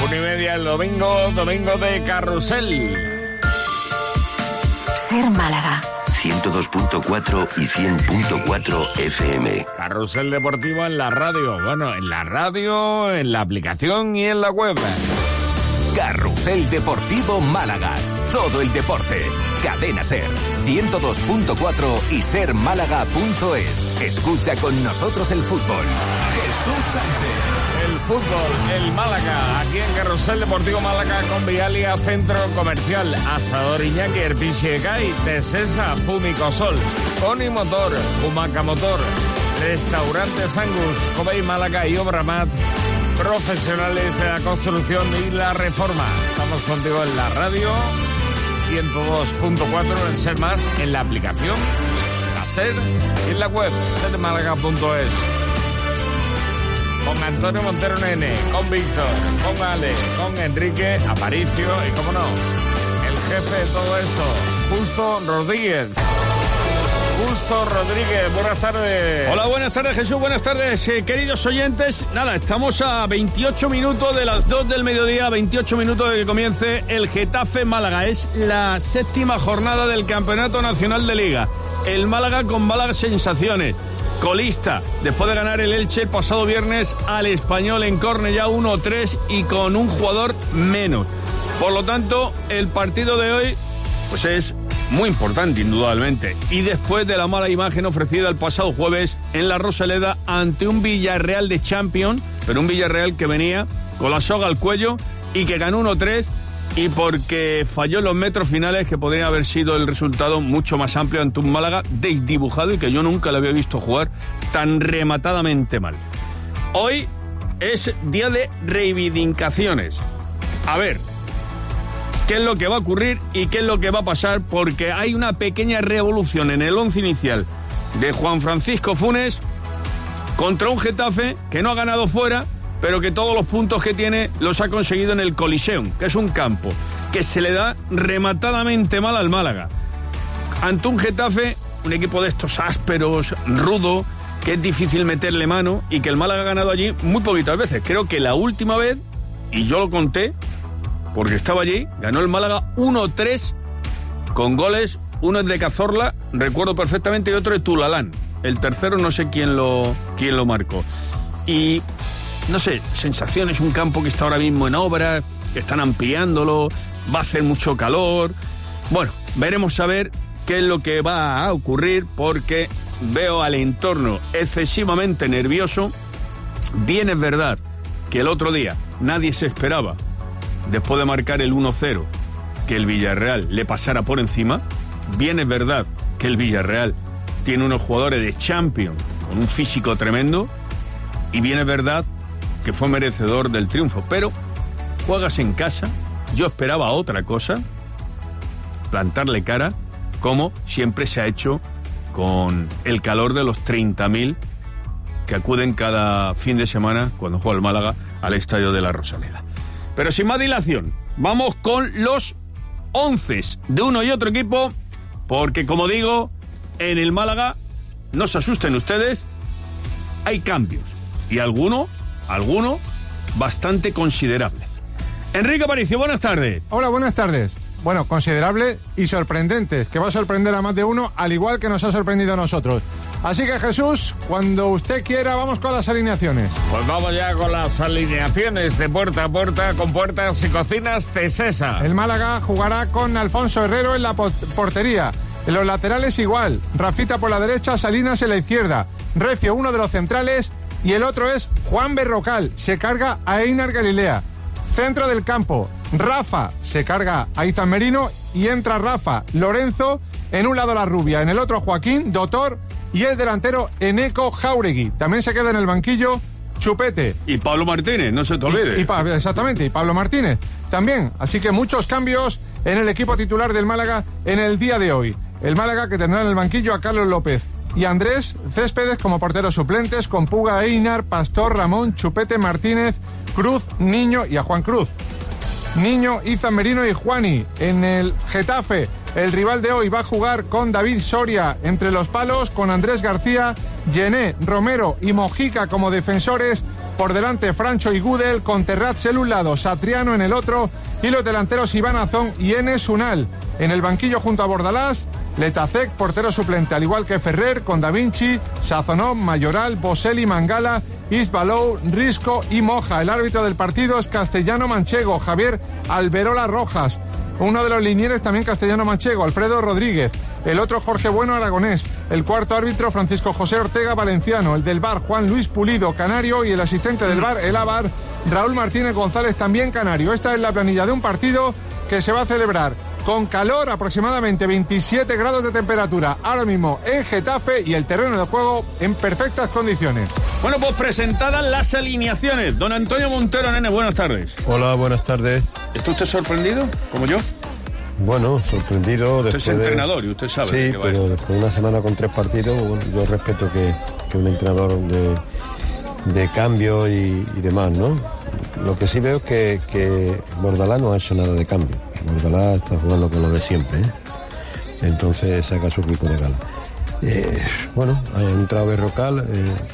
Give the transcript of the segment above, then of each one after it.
1:30 el domingo de Carrusel. Ser Málaga. 102.4 y 100.4 FM. Carrusel Deportivo en la radio. Bueno, en la radio, en la aplicación y en la web. Carrusel Deportivo Málaga. Todo el deporte. Cadena Ser. 102.4 y sermálaga.es. Escucha con nosotros el fútbol. Jesús Sánchez. El fútbol, el Málaga, aquí en Carrusel Deportivo Málaga con Vialia, Centro Comercial, Asador Iñaki, Erpichi Ecay, Tesesa, Fumicosol, Oni Motor, Humaca Motor, Restaurantes Angus, Covey Málaga y Obramat, profesionales de la construcción y la reforma. Estamos contigo en la radio, 102.4 en Ser Más, en la aplicación, la Ser y en la web, sermálaga.es. Con Antonio Montero Nene, con Víctor, con Ale, con Enrique Aparicio y, como no, el jefe de todo esto, Justo Rodríguez. Justo Rodríguez, buenas tardes. Hola, buenas tardes, Jesús, buenas tardes, queridos oyentes. Nada, estamos a 28 minutos de las 2 del mediodía, 28 minutos de que comience el Getafe Málaga. Es la 7ª jornada del Campeonato Nacional de Liga. El Málaga con malas sensaciones. Colista, después de ganar el Elche el pasado viernes al Español en Cornellá 1-3 y con un jugador menos. Por lo tanto, el partido de hoy pues es muy importante, indudablemente. Y después de la mala imagen ofrecida el pasado jueves en la Rosaleda ante un Villarreal de Champions, pero un Villarreal que venía con la soga al cuello y que ganó 1-3, y porque falló en los metros finales, que podría haber sido el resultado mucho más amplio ante un Málaga desdibujado y que yo nunca le había visto jugar tan rematadamente mal. Hoy es día de reivindicaciones. A ver qué es lo que va a ocurrir y qué es lo que va a pasar, porque hay una pequeña revolución en el once inicial de Juan Francisco Funes contra un Getafe que no ha ganado fuera, pero que todos los puntos que tiene los ha conseguido en el Coliseum, que es un campo que se le da rematadamente mal al Málaga. Ante un Getafe, un equipo de estos ásperos, rudo, que es difícil meterle mano, y que el Málaga ha ganado allí muy poquitas veces. Creo que la última vez, y yo lo conté, porque estaba allí, ganó el Málaga 1-3 con goles, uno es de Cazorla, recuerdo perfectamente, y otro de Tulalán. El tercero no sé quién lo marcó. Y no sé, sensaciones, un campo que está ahora mismo en obra, están ampliándolo, va a hacer mucho calor. Bueno, veremos a ver qué es lo que va a ocurrir, porque veo al entorno excesivamente nervioso. Bien es verdad que el otro día nadie se esperaba, después de marcar el 1-0, que el Villarreal le pasara por encima. Bien es verdad que el Villarreal tiene unos jugadores de Champions con un físico tremendo, y bien es verdad que fue merecedor del triunfo, pero juegas en casa. Yo esperaba otra cosa, plantarle cara, como siempre se ha hecho con el calor de los 30.000 que acuden cada fin de semana cuando juega el Málaga al estadio de la Rosaleda. Pero sin más dilación, vamos con los 11 de uno y otro equipo, porque, como digo, en el Málaga, no se asusten ustedes, hay cambios, y alguno bastante considerable. Enrique Aparicio, buenas tardes. Hola, buenas tardes. Bueno, considerable y sorprendentes, que va a sorprender a más de uno, al igual que nos ha sorprendido a nosotros. Así que, Jesús, cuando usted quiera, vamos con las alineaciones. Pues vamos ya con las alineaciones de puerta a puerta, con Puertas y Cocinas Tesesa. El Málaga jugará con Alfonso Herrero en la portería. En los laterales igual, Rafita por la derecha, Salinas en la izquierda, Recio uno de los centrales y el otro es Juan Berrocal, se carga a Einar Galilea. Centro del campo, Rafa se carga a Izan Merino y entra Rafa Lorenzo, en un lado la Rubia, en el otro Joaquín Dotor y el delantero Eneco Jauregui. También se queda en el banquillo Chupete. Y Pablo Martínez, no se te olvide. Exactamente, y Pablo Martínez también. Así que muchos cambios en el equipo titular del Málaga en el día de hoy. El Málaga, que tendrá en el banquillo a Carlos López y Andrés Céspedes como porteros suplentes, con Puga, Einar, Pastor, Ramón, Chupete, Martínez, Cruz, Niño y a Juan Cruz. Niño, Izan Merino y Juani. En el Getafe, el rival de hoy va a jugar con David Soria entre los palos, con Andrés García, Gené, Romero y Mojica como defensores. Por delante Francho y Gudel, con Terrats en un lado, Satriano en el otro y los delanteros Iván Azón y Enes Unal. En el banquillo junto a Bordalás, Letacek, portero suplente, al igual que Ferrer, con Da Vinci, Sazonov, Mayoral, Boselli, Mangala, Isbalou, Risco y Moja. El árbitro del partido es Castellano Manchego, Javier Alberola Rojas. Uno de los linieres también Castellano Manchego, Alfredo Rodríguez. El otro Jorge Bueno Aragonés. El cuarto árbitro Francisco José Ortega Valenciano. El del VAR Juan Luis Pulido Canario. Y el asistente del VAR, el AVAR, Raúl Martínez González, también canario. Esta es la planilla de un partido que se va a celebrar con calor, aproximadamente 27 grados de temperatura ahora mismo en Getafe, y el terreno de juego en perfectas condiciones. Bueno, pues presentadas las alineaciones. Don Antonio Montero, nene, buenas tardes. Hola, buenas tardes. ¿Está usted sorprendido, como yo? Bueno, sorprendido. Usted es entrenador y usted sabe. Sí, pero después de una semana con 3 partidos, bueno, yo respeto que un entrenador de cambio y demás, ¿no? Lo que sí veo es que Bordalás no ha hecho nada de cambio. Bordalás está jugando con lo de siempre, ¿eh? Entonces saca su equipo de gala. Bueno, ha entrado Berrocal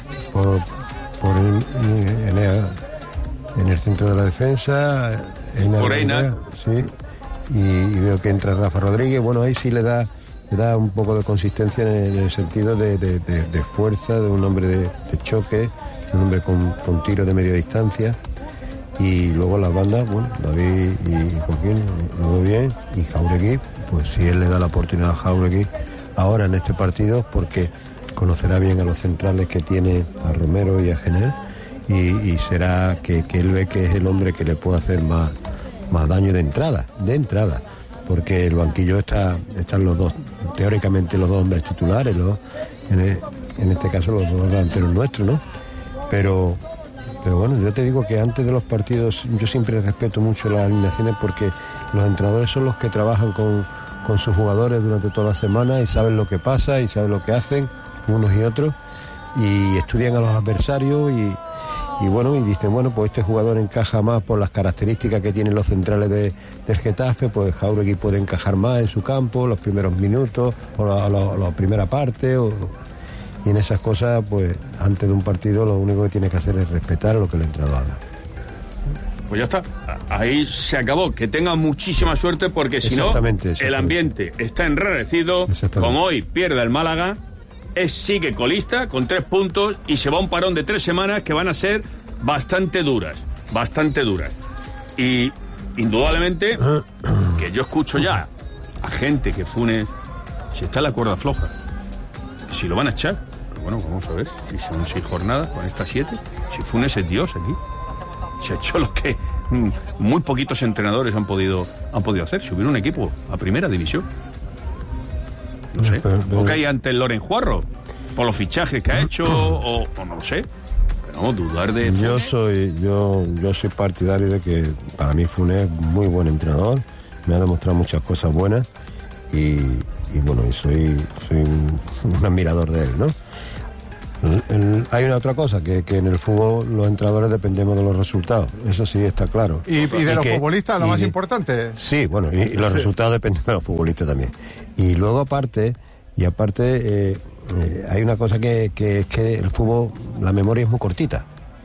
en el centro de la defensa. Por Einar. Sí. Y veo que entra Rafa Rodríguez. Bueno, ahí sí le da un poco de consistencia en el sentido de fuerza, de un hombre de choque, un hombre con tiro de media distancia. Y luego las bandas, bueno, David y Joaquín lo veo bien, y Jauregui, pues si él le da la oportunidad a Jauregui ahora en este partido, porque conocerá bien a los centrales que tiene, a Romero y a Gener, y será que él ve que es el hombre que le puede hacer más daño de entrada, porque el banquillo están los dos, teóricamente los dos hombres titulares, ¿no? En este caso los dos delanteros nuestros, ¿no? Pero bueno, yo te digo que antes de los partidos yo siempre respeto mucho las alineaciones, porque los entrenadores son los que trabajan con sus jugadores durante toda la semana y saben lo que pasa y saben lo que hacen unos y otros, y estudian a los adversarios y bueno, y dicen, bueno, pues este jugador encaja más por las características que tienen los centrales del Getafe, pues Jauregui puede encajar más en su campo, los primeros minutos o la primera parte, y en esas cosas, pues antes de un partido lo único que tiene que hacer es respetar lo que el entrenador haga. Pues ya está, ahí se acabó. Que tenga muchísima suerte, porque si no, el ambiente está enrarecido. Como hoy pierde el Málaga, sigue colista con 3 puntos y se va a un parón de 3 semanas que van a ser bastante duras. Y indudablemente que yo escucho ya a gente que Funes, si está en la cuerda floja, si lo van a echar. Pero bueno, vamos a ver, si son 6 jornadas con estas 7, si Funes es Dios aquí, se ha hecho lo que muy poquitos entrenadores han podido hacer, subir un equipo a primera división. No sé, o que hay ante el Loren Juarro, por los fichajes que ha hecho, o no lo sé. Pero no, dudar de Funes. Yo soy partidario de que para mí Funes es muy buen entrenador, me ha demostrado muchas cosas buenas, y bueno, soy un admirador de él, ¿no? Hay una otra cosa, que en el fútbol los entrenadores dependemos de los resultados, eso sí está claro. Y de los futbolistas, lo más importante. Sí, bueno, y los resultados dependen de los futbolistas también. Y luego aparte hay una cosa que es que el fútbol, la memoria es muy cortita.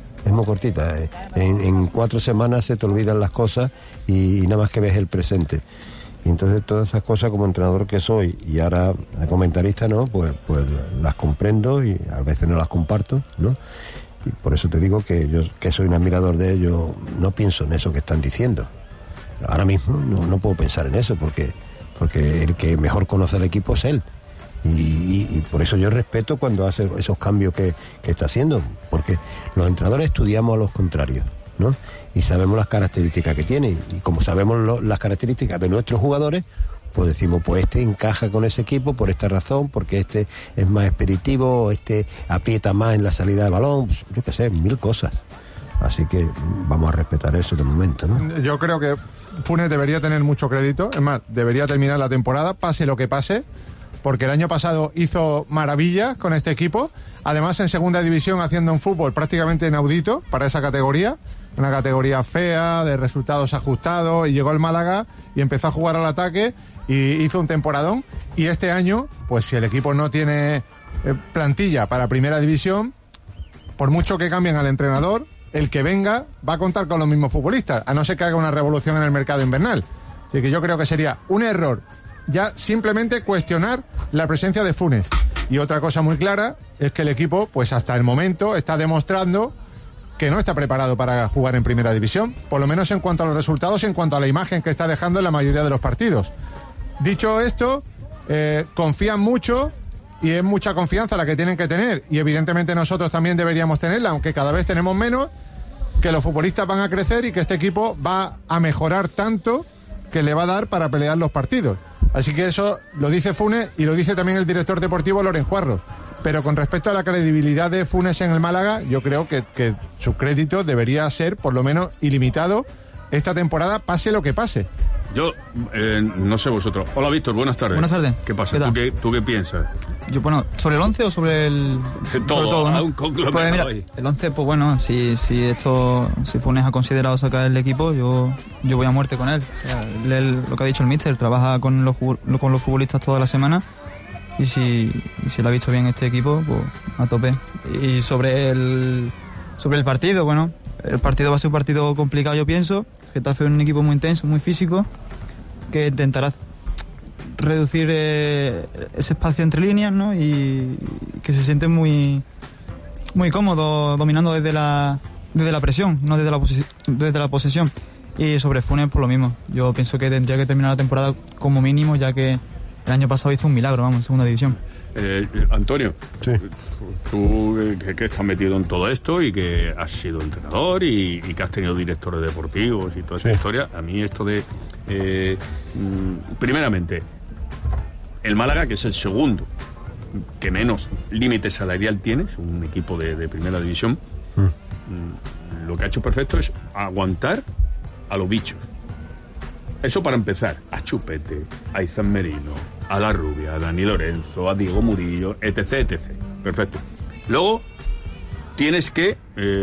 En 4 semanas se te olvidan las cosas y nada más que ves el presente. Y entonces todas esas cosas, como entrenador que soy y ahora comentarista, ¿no? Pues las comprendo y a veces no las comparto, ¿no? Y por eso te digo que yo, que soy un admirador de ellos, no pienso en eso que están diciendo. Ahora mismo no puedo pensar en eso, porque el que mejor conoce al equipo es él. Y por eso yo respeto cuando hace esos cambios que está haciendo, porque los entrenadores estudiamos a los contrarios, ¿no? Y sabemos las características que tiene, y como sabemos las características de nuestros jugadores, pues decimos, pues este encaja con ese equipo por esta razón, porque este es más expeditivo, este aprieta más en la salida de balón, pues, yo qué sé, 1000 cosas. Así que vamos a respetar eso de momento, ¿no? Yo creo que Funes debería tener mucho crédito, es más, debería terminar la temporada, pase lo que pase, porque el año pasado hizo maravillas con este equipo, además en segunda división haciendo un fútbol prácticamente inaudito para esa categoría, una categoría fea, de resultados ajustados, y llegó el Málaga y empezó a jugar al ataque y hizo un temporadón. Y este año, pues si el equipo no tiene plantilla para primera división, por mucho que cambien al entrenador, el que venga va a contar con los mismos futbolistas, a no ser que haga una revolución en el mercado invernal. Así que yo creo que sería un error ya simplemente cuestionar la presencia de Funes. Y otra cosa muy clara es que el equipo, pues hasta el momento, está demostrando que no está preparado para jugar en primera división, por lo menos en cuanto a los resultados y en cuanto a la imagen que está dejando en la mayoría de los partidos. Dicho esto, confían mucho y es mucha confianza la que tienen que tener, y evidentemente nosotros también deberíamos tenerla, aunque cada vez tenemos menos, que los futbolistas van a crecer y que este equipo va a mejorar tanto que le va a dar para pelear los partidos. Así que eso lo dice Funes y lo dice también el director deportivo Loren Juarros. Pero con respecto a la credibilidad de Funes en el Málaga, yo creo que su crédito debería ser por lo menos ilimitado esta temporada, pase lo que pase. Yo, no sé vosotros. Hola, Víctor, buenas tardes. Buenas tardes. ¿Qué pasa? ¿Tú qué piensas? Yo, bueno, ¿sobre el 11 o sobre el...? Todo, ¿no? un conglomerado. Pues mira, ahí. el 11, pues bueno, si Funes ha considerado sacar el equipo, yo voy a muerte con él. O sea, él, lo que ha dicho el míster, trabaja con los futbolistas toda la semana, y si le ha visto bien este equipo, pues a tope. Y sobre el partido, bueno, el partido va a ser un partido complicado, yo pienso. Getafe es un equipo muy intenso, muy físico, que intentará reducir ese espacio entre líneas, ¿no? Y que se siente muy cómodo dominando desde la presión, no desde la posesión. Y sobre Funes, por lo mismo. Yo pienso que tendría que terminar la temporada como mínimo, ya que el año pasado hizo un milagro, vamos, en segunda división. Antonio, Sí. tú que estás metido en todo esto y que has sido entrenador y que has tenido directores deportivos y toda esta historia, a mí esto de... primeramente, el Málaga, que es el segundo que menos límite salarial tiene, es un equipo de primera división, lo que ha hecho perfecto es aguantar a los bichos. Eso para empezar, a Chupete, a Izan Merino, a La Rubia, a Dani Lorenzo, a Diego Murillo, etc, etc. Perfecto. Luego tienes que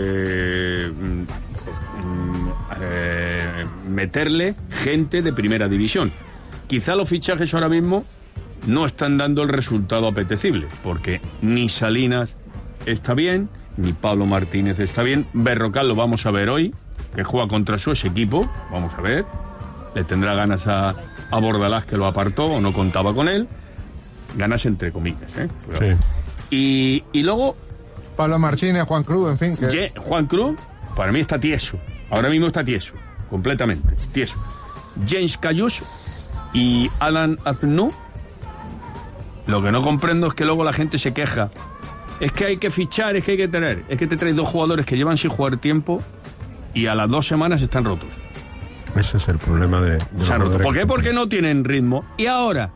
meterle gente de primera división. Quizá los fichajes ahora mismo no están dando el resultado apetecible, porque ni Salinas está bien, ni Pablo Martínez está bien. Berrocal lo vamos a ver hoy, que juega contra su ex equipo, vamos a ver. Le tendrá ganas a Bordalás, que lo apartó o no contaba con él. Ganas entre comillas, ¿eh? Pero, sí. Y luego... Pablo Martínez, Juan Cruz, en fin. Juan Cruz, para mí está tieso. Ahora mismo está tieso, completamente tieso. James Cayus y Alan Aznou. Lo que no comprendo es que luego la gente se queja. Es que hay que fichar, es que hay que tener. Es que te traes dos jugadores que llevan sin jugar tiempo y a las 2 semanas están rotos. Ese es el problema de se ha roto. ¿Por qué? Porque no tienen ritmo. Y ahora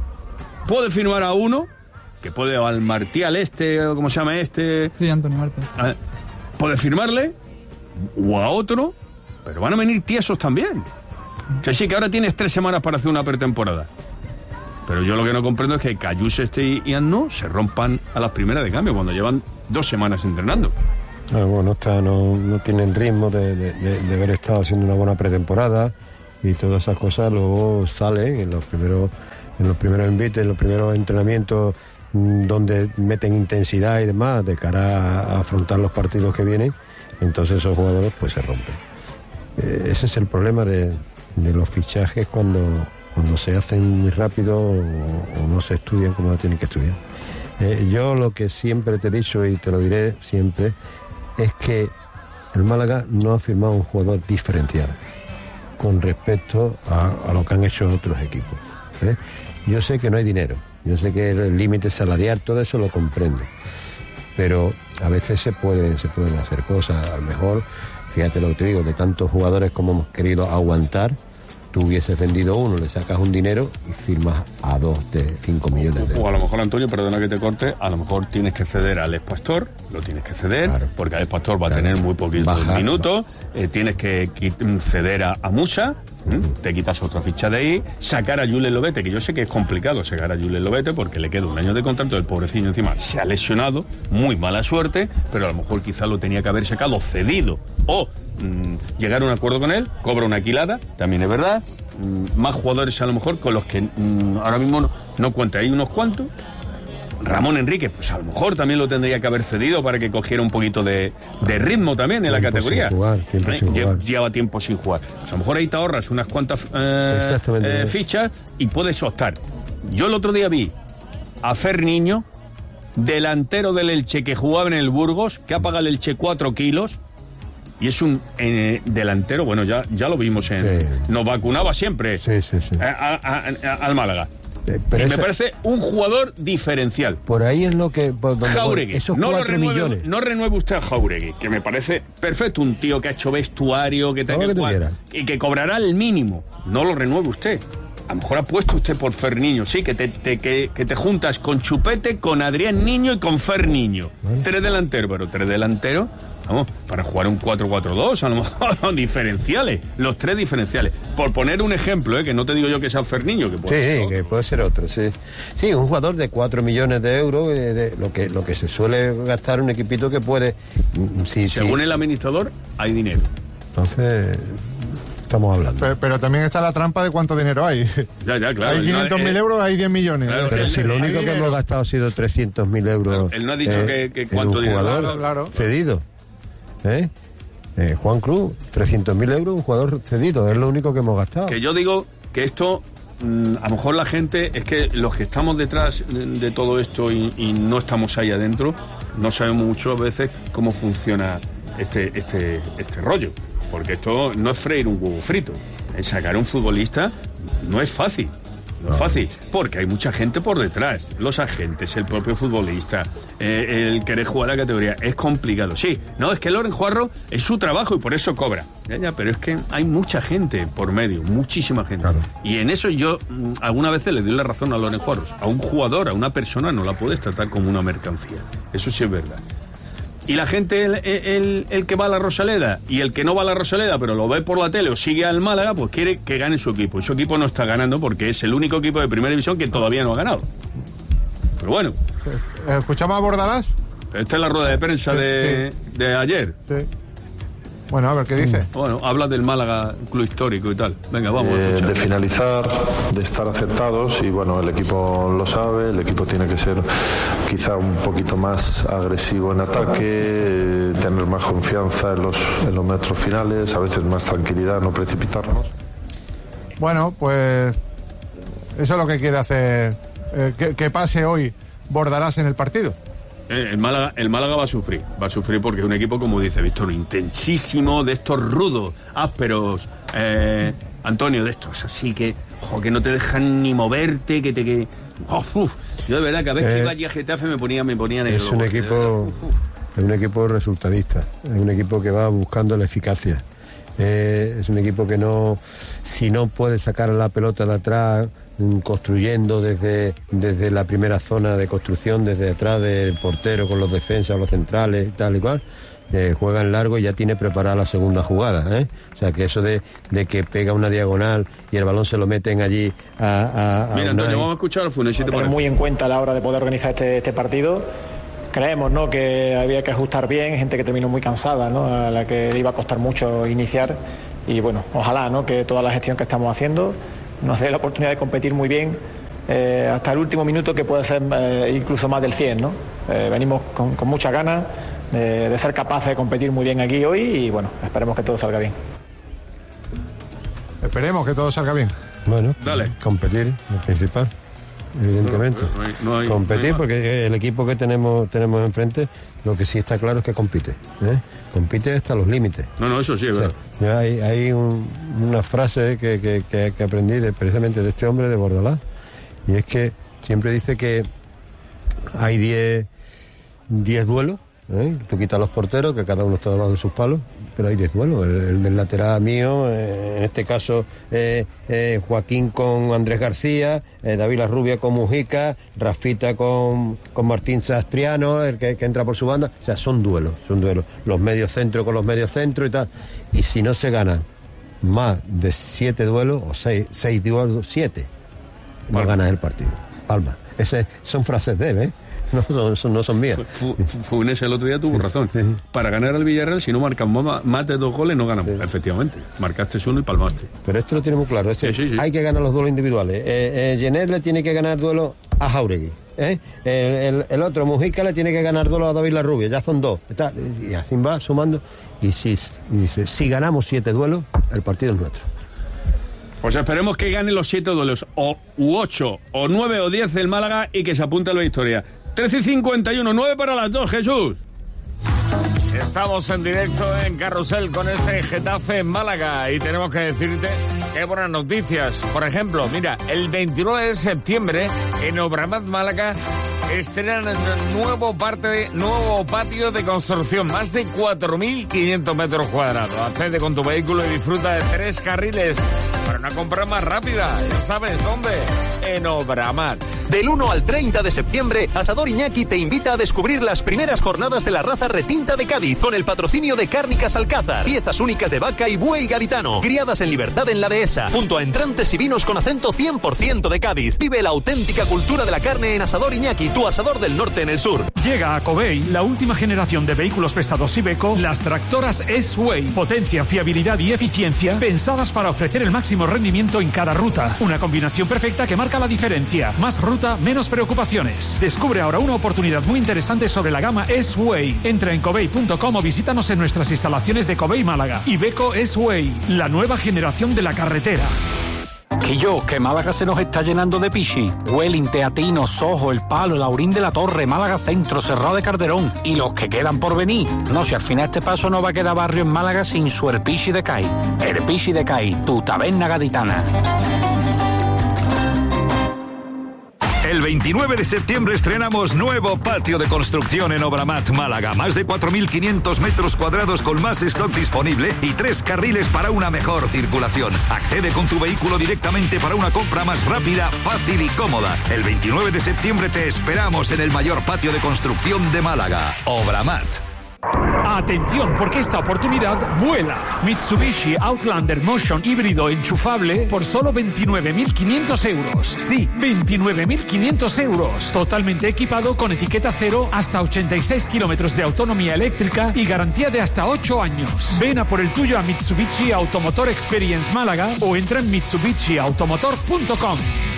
puede firmar a uno, que puede, al Martial ¿cómo se llama este? Sí, Antonio Martín. Puede firmarle, o a otro, pero van a venir tiesos también. Que sí, que ahora tienes 3 semanas para hacer una pretemporada. Pero yo lo que no comprendo es que Cayús y Aznou se rompan a las primeras de cambio, cuando llevan 2 semanas entrenando. Bueno, no tienen ritmo de haber estado haciendo una buena pretemporada, y todas esas cosas luego salen en los primeros envites, en los primeros entrenamientos, donde meten intensidad y demás de cara a afrontar los partidos que vienen. Entonces esos jugadores pues se rompen. Ese es el problema de los fichajes cuando se hacen muy rápido o no se estudian como tienen que estudiar. Yo lo que siempre te he dicho y te lo diré siempre es que el Málaga no ha firmado un jugador diferencial con respecto a lo que han hecho otros equipos. Yo sé que no hay dinero, yo sé que el límite salarial, todo eso lo comprendo, pero a veces se pueden hacer cosas. A lo mejor, fíjate lo que te digo, de tantos jugadores como hemos querido aguantar, tú hubieses vendido uno, le sacas un dinero y firmas a 2 de 5 millones de euros. O a lo mejor, Antonio, perdona que te corte, a lo mejor tienes que ceder a Alex Pastor, lo tienes que ceder, claro, porque Alex Pastor va a tener muy poquitos minutos, tienes que ceder a Musa, te quitas otra ficha de ahí, sacar a Julen Lobete, que yo sé que es complicado sacar a Julen Lobete porque le queda un año de contrato, el pobrecillo encima se ha lesionado, muy mala suerte, pero a lo mejor quizá lo tenía que haber sacado cedido, o llegar a un acuerdo con él, cobra una alquilada, también es verdad. Más jugadores a lo mejor con los que ahora mismo no cuenta. Hay unos cuantos Ramón Enrique, pues a lo mejor también lo tendría que haber cedido para que cogiera un poquito de ritmo también en la categoría. Tiempo sin jugar. Lleva tiempo sin jugar. Pues a lo mejor ahí te ahorras unas cuantas fichas y puedes optar. Yo el otro día vi a Fer Niño, delantero del Elche que jugaba en el Burgos, que ha pagado el Elche 4 kilos. Y es un delantero, bueno, ya lo vimos nos vacunaba siempre al Málaga. Pero me parece un jugador diferencial. Por ahí es lo que... Jáuregui. Esos 4 millones. No renueve usted a Jáuregui, que me parece perfecto. Un tío que ha hecho vestuario, que y que cobrará el mínimo. No lo renueve usted. A lo mejor ha puesto usted por Fer Niño, sí, que te juntas con Chupete, con Adrián Niño y con Fer Niño. Bueno. 3 delanteros, pero 3 delanteros, vamos, para jugar un 4-4-2, a lo mejor diferenciales, los 3 diferenciales. Por poner un ejemplo, que no te digo yo que sea Fer Niño, que puede ser otro. Que puede ser otro, sí. Sí, un jugador de 4 millones de euros, lo que se suele gastar un equipito que puede... Según el administrador, hay dinero. Entonces... estamos hablando. Pero también está la trampa de cuánto dinero hay. Ya, claro. Hay 500.000 euros, hay 10 millones. Claro, pero si lo único que hemos gastado ha sido 300.000 euros. Él no ha dicho que cuánto dinero. Un jugador claro. cedido. Juan Cruz, 300.000 euros, un jugador cedido. Es lo único que hemos gastado. Que yo digo que esto... a lo mejor la gente, es que los que estamos detrás de todo esto y no estamos ahí adentro, no sabemos muchas veces cómo funciona este rollo. Porque esto no es freír un huevo frito. Sacar a un futbolista no es fácil. No es fácil. Porque hay mucha gente por detrás. Los agentes, el propio futbolista, el querer jugar a la categoría. Es complicado. Sí, no, es que Loren Juarro es su trabajo y por eso cobra. Ya, pero es que hay mucha gente por medio. Muchísima gente. Claro. Y en eso yo algunas veces le doy la razón a Loren Juarro. A un jugador, a una persona, no la puedes tratar como una mercancía. Eso sí es verdad. Y la gente, el que va a la Rosaleda y el que no va a la Rosaleda, pero lo ve por la tele o sigue al Málaga, pues quiere que gane su equipo. Y su equipo no está ganando porque es el único equipo de primera división que todavía no ha ganado. Pero bueno. ¿Escuchamos a Bordalás? Esta es la rueda de prensa de ayer. Sí. Bueno, a ver, ¿qué dice? Bueno, habla del Málaga, club histórico y tal. Venga, vamos. De finalizar, de estar acertados y bueno, el equipo lo sabe, el equipo tiene que ser quizá un poquito más agresivo en ataque, tener más confianza en los metros finales, a veces más tranquilidad, no precipitarnos. Bueno, pues eso es lo que quiere hacer, que pase hoy Bordalás en el partido. El Málaga va a sufrir porque es un equipo, como dice Víctor, intensísimo, de estos rudos, ásperos, Antonio, de estos así que no te dejan ni moverte, yo de verdad cada vez que iba allí a Getafe me ponía en el es un equipo resultadista, es un equipo que va buscando la eficacia, es un equipo que no, si no puede sacar la pelota de atrás, construyendo desde la primera zona de construcción, desde atrás del portero con los defensas, los centrales y tal y cual, juega en largo y ya tiene preparada la segunda jugada, O sea que eso de que pega una diagonal y el balón se lo meten allí Mira, Antonio, vamos a escuchar al Funes. Tener muy en cuenta a la hora de poder organizar este partido. Creemos, ¿no?, que había que ajustar bien, gente que terminó muy cansada, ¿no?, a la que le iba a costar mucho iniciar, y bueno, ojalá, ¿no?, que toda la gestión que estamos haciendo nos dé la oportunidad de competir muy bien hasta el último minuto, que puede ser incluso más del 100, ¿no? Venimos con muchas ganas de ser capaces de competir muy bien aquí hoy y bueno, esperemos que todo salga bien. Esperemos que todo salga bien. Bueno, dale. Competir, lo principal, evidentemente. No hay competir, porque el equipo que tenemos enfrente, lo que sí está claro es que compite. Compite hasta los límites. No, eso sí es verdad. Hay una frase que aprendí precisamente de este hombre, de Bordalás, y es que siempre dice que hay 10 duelos. Tú quitas los porteros, que cada uno está debajo de sus palos, pero hay 10 duelos. El del lateral mío, en este caso Joaquín con Andrés García, David Larrubia con Mujica, Rafita con Martín Sastriano, el que entra por su banda. O sea, son duelos. Los mediocentros con los mediocentros y tal. Y si no se ganan más de 7 duelos, o 6 duelos, 7, no ganas el partido. Palma. Son frases de él, No son mías. Funes el otro día tuvo razón. Sí. Para ganar al Villarreal, si no marcan más de 2 goles, no ganamos. Sí. Efectivamente. Marcaste uno y palmaste. Pero esto lo tenemos claro. Sí. Hay que ganar los duelos individuales. Genet le tiene que ganar duelo a Jáuregui. El otro, Mujica, le tiene que ganar 2 a David Larrubia, ya son 2. Y así va sumando. Y dice, si ganamos 7 duelos, el partido es nuestro. Pues esperemos que gane los 7 duelos, u 8, o 9 o 10 del Málaga y que se apunte a la victoria. 13:51, 9 para las 2, Jesús. Estamos en directo en Carrusel con este Getafe Málaga y tenemos que decirte que hay buenas noticias. Por ejemplo, mira, el 29 de septiembre en Obramat Málaga estrenan nuevo patio de construcción, más de 4.500 metros cuadrados. Accede con tu vehículo y disfruta de 3 carriles para una compra más rápida. Ya sabes dónde, en Obramat. Del 1 al 30 de septiembre, Asador Iñaki te invita a descubrir las primeras jornadas de la raza retinta de Cádiz, con el patrocinio de Cárnicas Alcázar, piezas únicas de vaca y buey gaditano, criadas en libertad en la dehesa, junto a entrantes y vinos con acento 100% de Cádiz. Vive la auténtica cultura de la carne en Asador Iñaki, tu asador del norte en el sur. Llega a Covey la última generación de vehículos pesados Iveco, las tractoras S-Way. Potencia, fiabilidad y eficiencia pensadas para ofrecer el máximo rendimiento en cada ruta. Una combinación perfecta que marca la diferencia. Más ruta, menos preocupaciones. Descubre ahora una oportunidad muy interesante sobre la gama S-Way. Entra en covey.com o visítanos en nuestras instalaciones de Covey Málaga. Iveco S-Way, la nueva generación de la carretera. Que Málaga se nos está llenando de pichi. Welling, Teatino, Sojo, El Palo, el Aurín de la Torre, Málaga Centro, Cerrado de Calderón y los que quedan por venir. No, si al final este paso no va a quedar barrio en Málaga sin su Erpichi de Cai. Erpichi de Cai, tu taberna gaditana. El 29 de septiembre estrenamos nuevo patio de construcción en Obramat Málaga. Más de 4.500 metros cuadrados con más stock disponible y 3 carriles para una mejor circulación. Accede con tu vehículo directamente para una compra más rápida, fácil y cómoda. El 29 de septiembre te esperamos en el mayor patio de construcción de Málaga, Obramat. Atención, porque esta oportunidad vuela. Mitsubishi Outlander Motion híbrido enchufable por solo 29.500 euros. Sí, 29.500 euros. Totalmente equipado con etiqueta cero, hasta 86 kilómetros de autonomía eléctrica y garantía de hasta 8 años. Ven a por el tuyo a Mitsubishi Automotor Experience Málaga o entra en mitsubishiautomotor.com.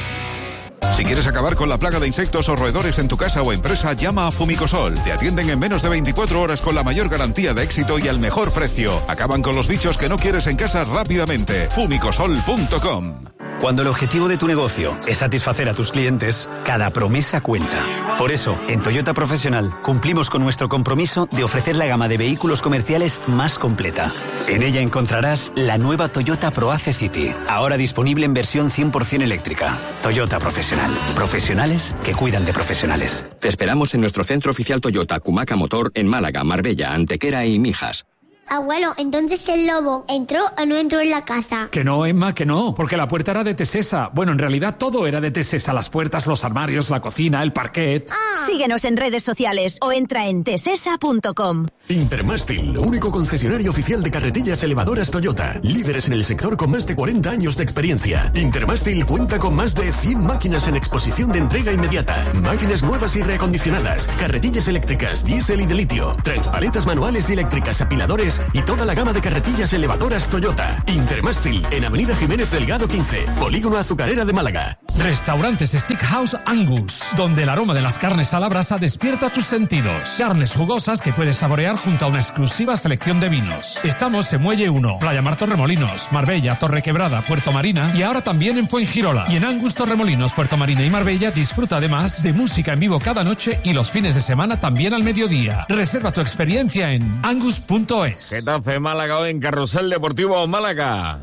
Si quieres acabar con la plaga de insectos o roedores en tu casa o empresa, llama a Fumicosol. Te atienden en menos de 24 horas con la mayor garantía de éxito y al mejor precio. Acaban con los bichos que no quieres en casa rápidamente. Fumicosol.com. Cuando el objetivo de tu negocio es satisfacer a tus clientes, cada promesa cuenta. Por eso, en Toyota Profesional cumplimos con nuestro compromiso de ofrecer la gama de vehículos comerciales más completa. En ella encontrarás la nueva Toyota ProAce City, ahora disponible en versión 100% eléctrica. Toyota Profesional. Profesionales que cuidan de profesionales. Te esperamos en nuestro centro oficial Toyota Cumaca Motor en Málaga, Marbella, Antequera y Mijas. Abuelo, entonces el lobo ¿entró o no entró en la casa? Que no, Emma, que no, porque la puerta era de Tesesa. Bueno, en realidad todo era de Tesesa, las puertas, los armarios, la cocina, el parquet. Síguenos en redes sociales o entra en tesesa.com. Intermástil, único concesionario oficial de carretillas elevadoras Toyota, líderes en el sector con más de 40 años de experiencia. Intermástil cuenta con más de 100 máquinas en exposición de entrega inmediata, máquinas nuevas y reacondicionadas, carretillas eléctricas, diésel y de litio, transpaletas manuales y eléctricas, apiladores y toda la gama de carretillas elevadoras Toyota. Intermástil, en Avenida Jiménez Delgado 15, Polígono Azucarera de Málaga. Restaurantes Steakhouse Angus, donde el aroma de las carnes a la brasa despierta tus sentidos. Carnes jugosas que puedes saborear junto a una exclusiva selección de vinos. Estamos en Muelle 1, Playa Mar Torremolinos, Marbella, Torrequebrada, Puerto Marina y ahora también en Fuengirola. Y en Angus Torremolinos, Puerto Marina y Marbella disfruta además de música en vivo cada noche y los fines de semana también al mediodía. Reserva tu experiencia en angus.es. Getafe Málaga hoy en Carrusel Deportivo Málaga.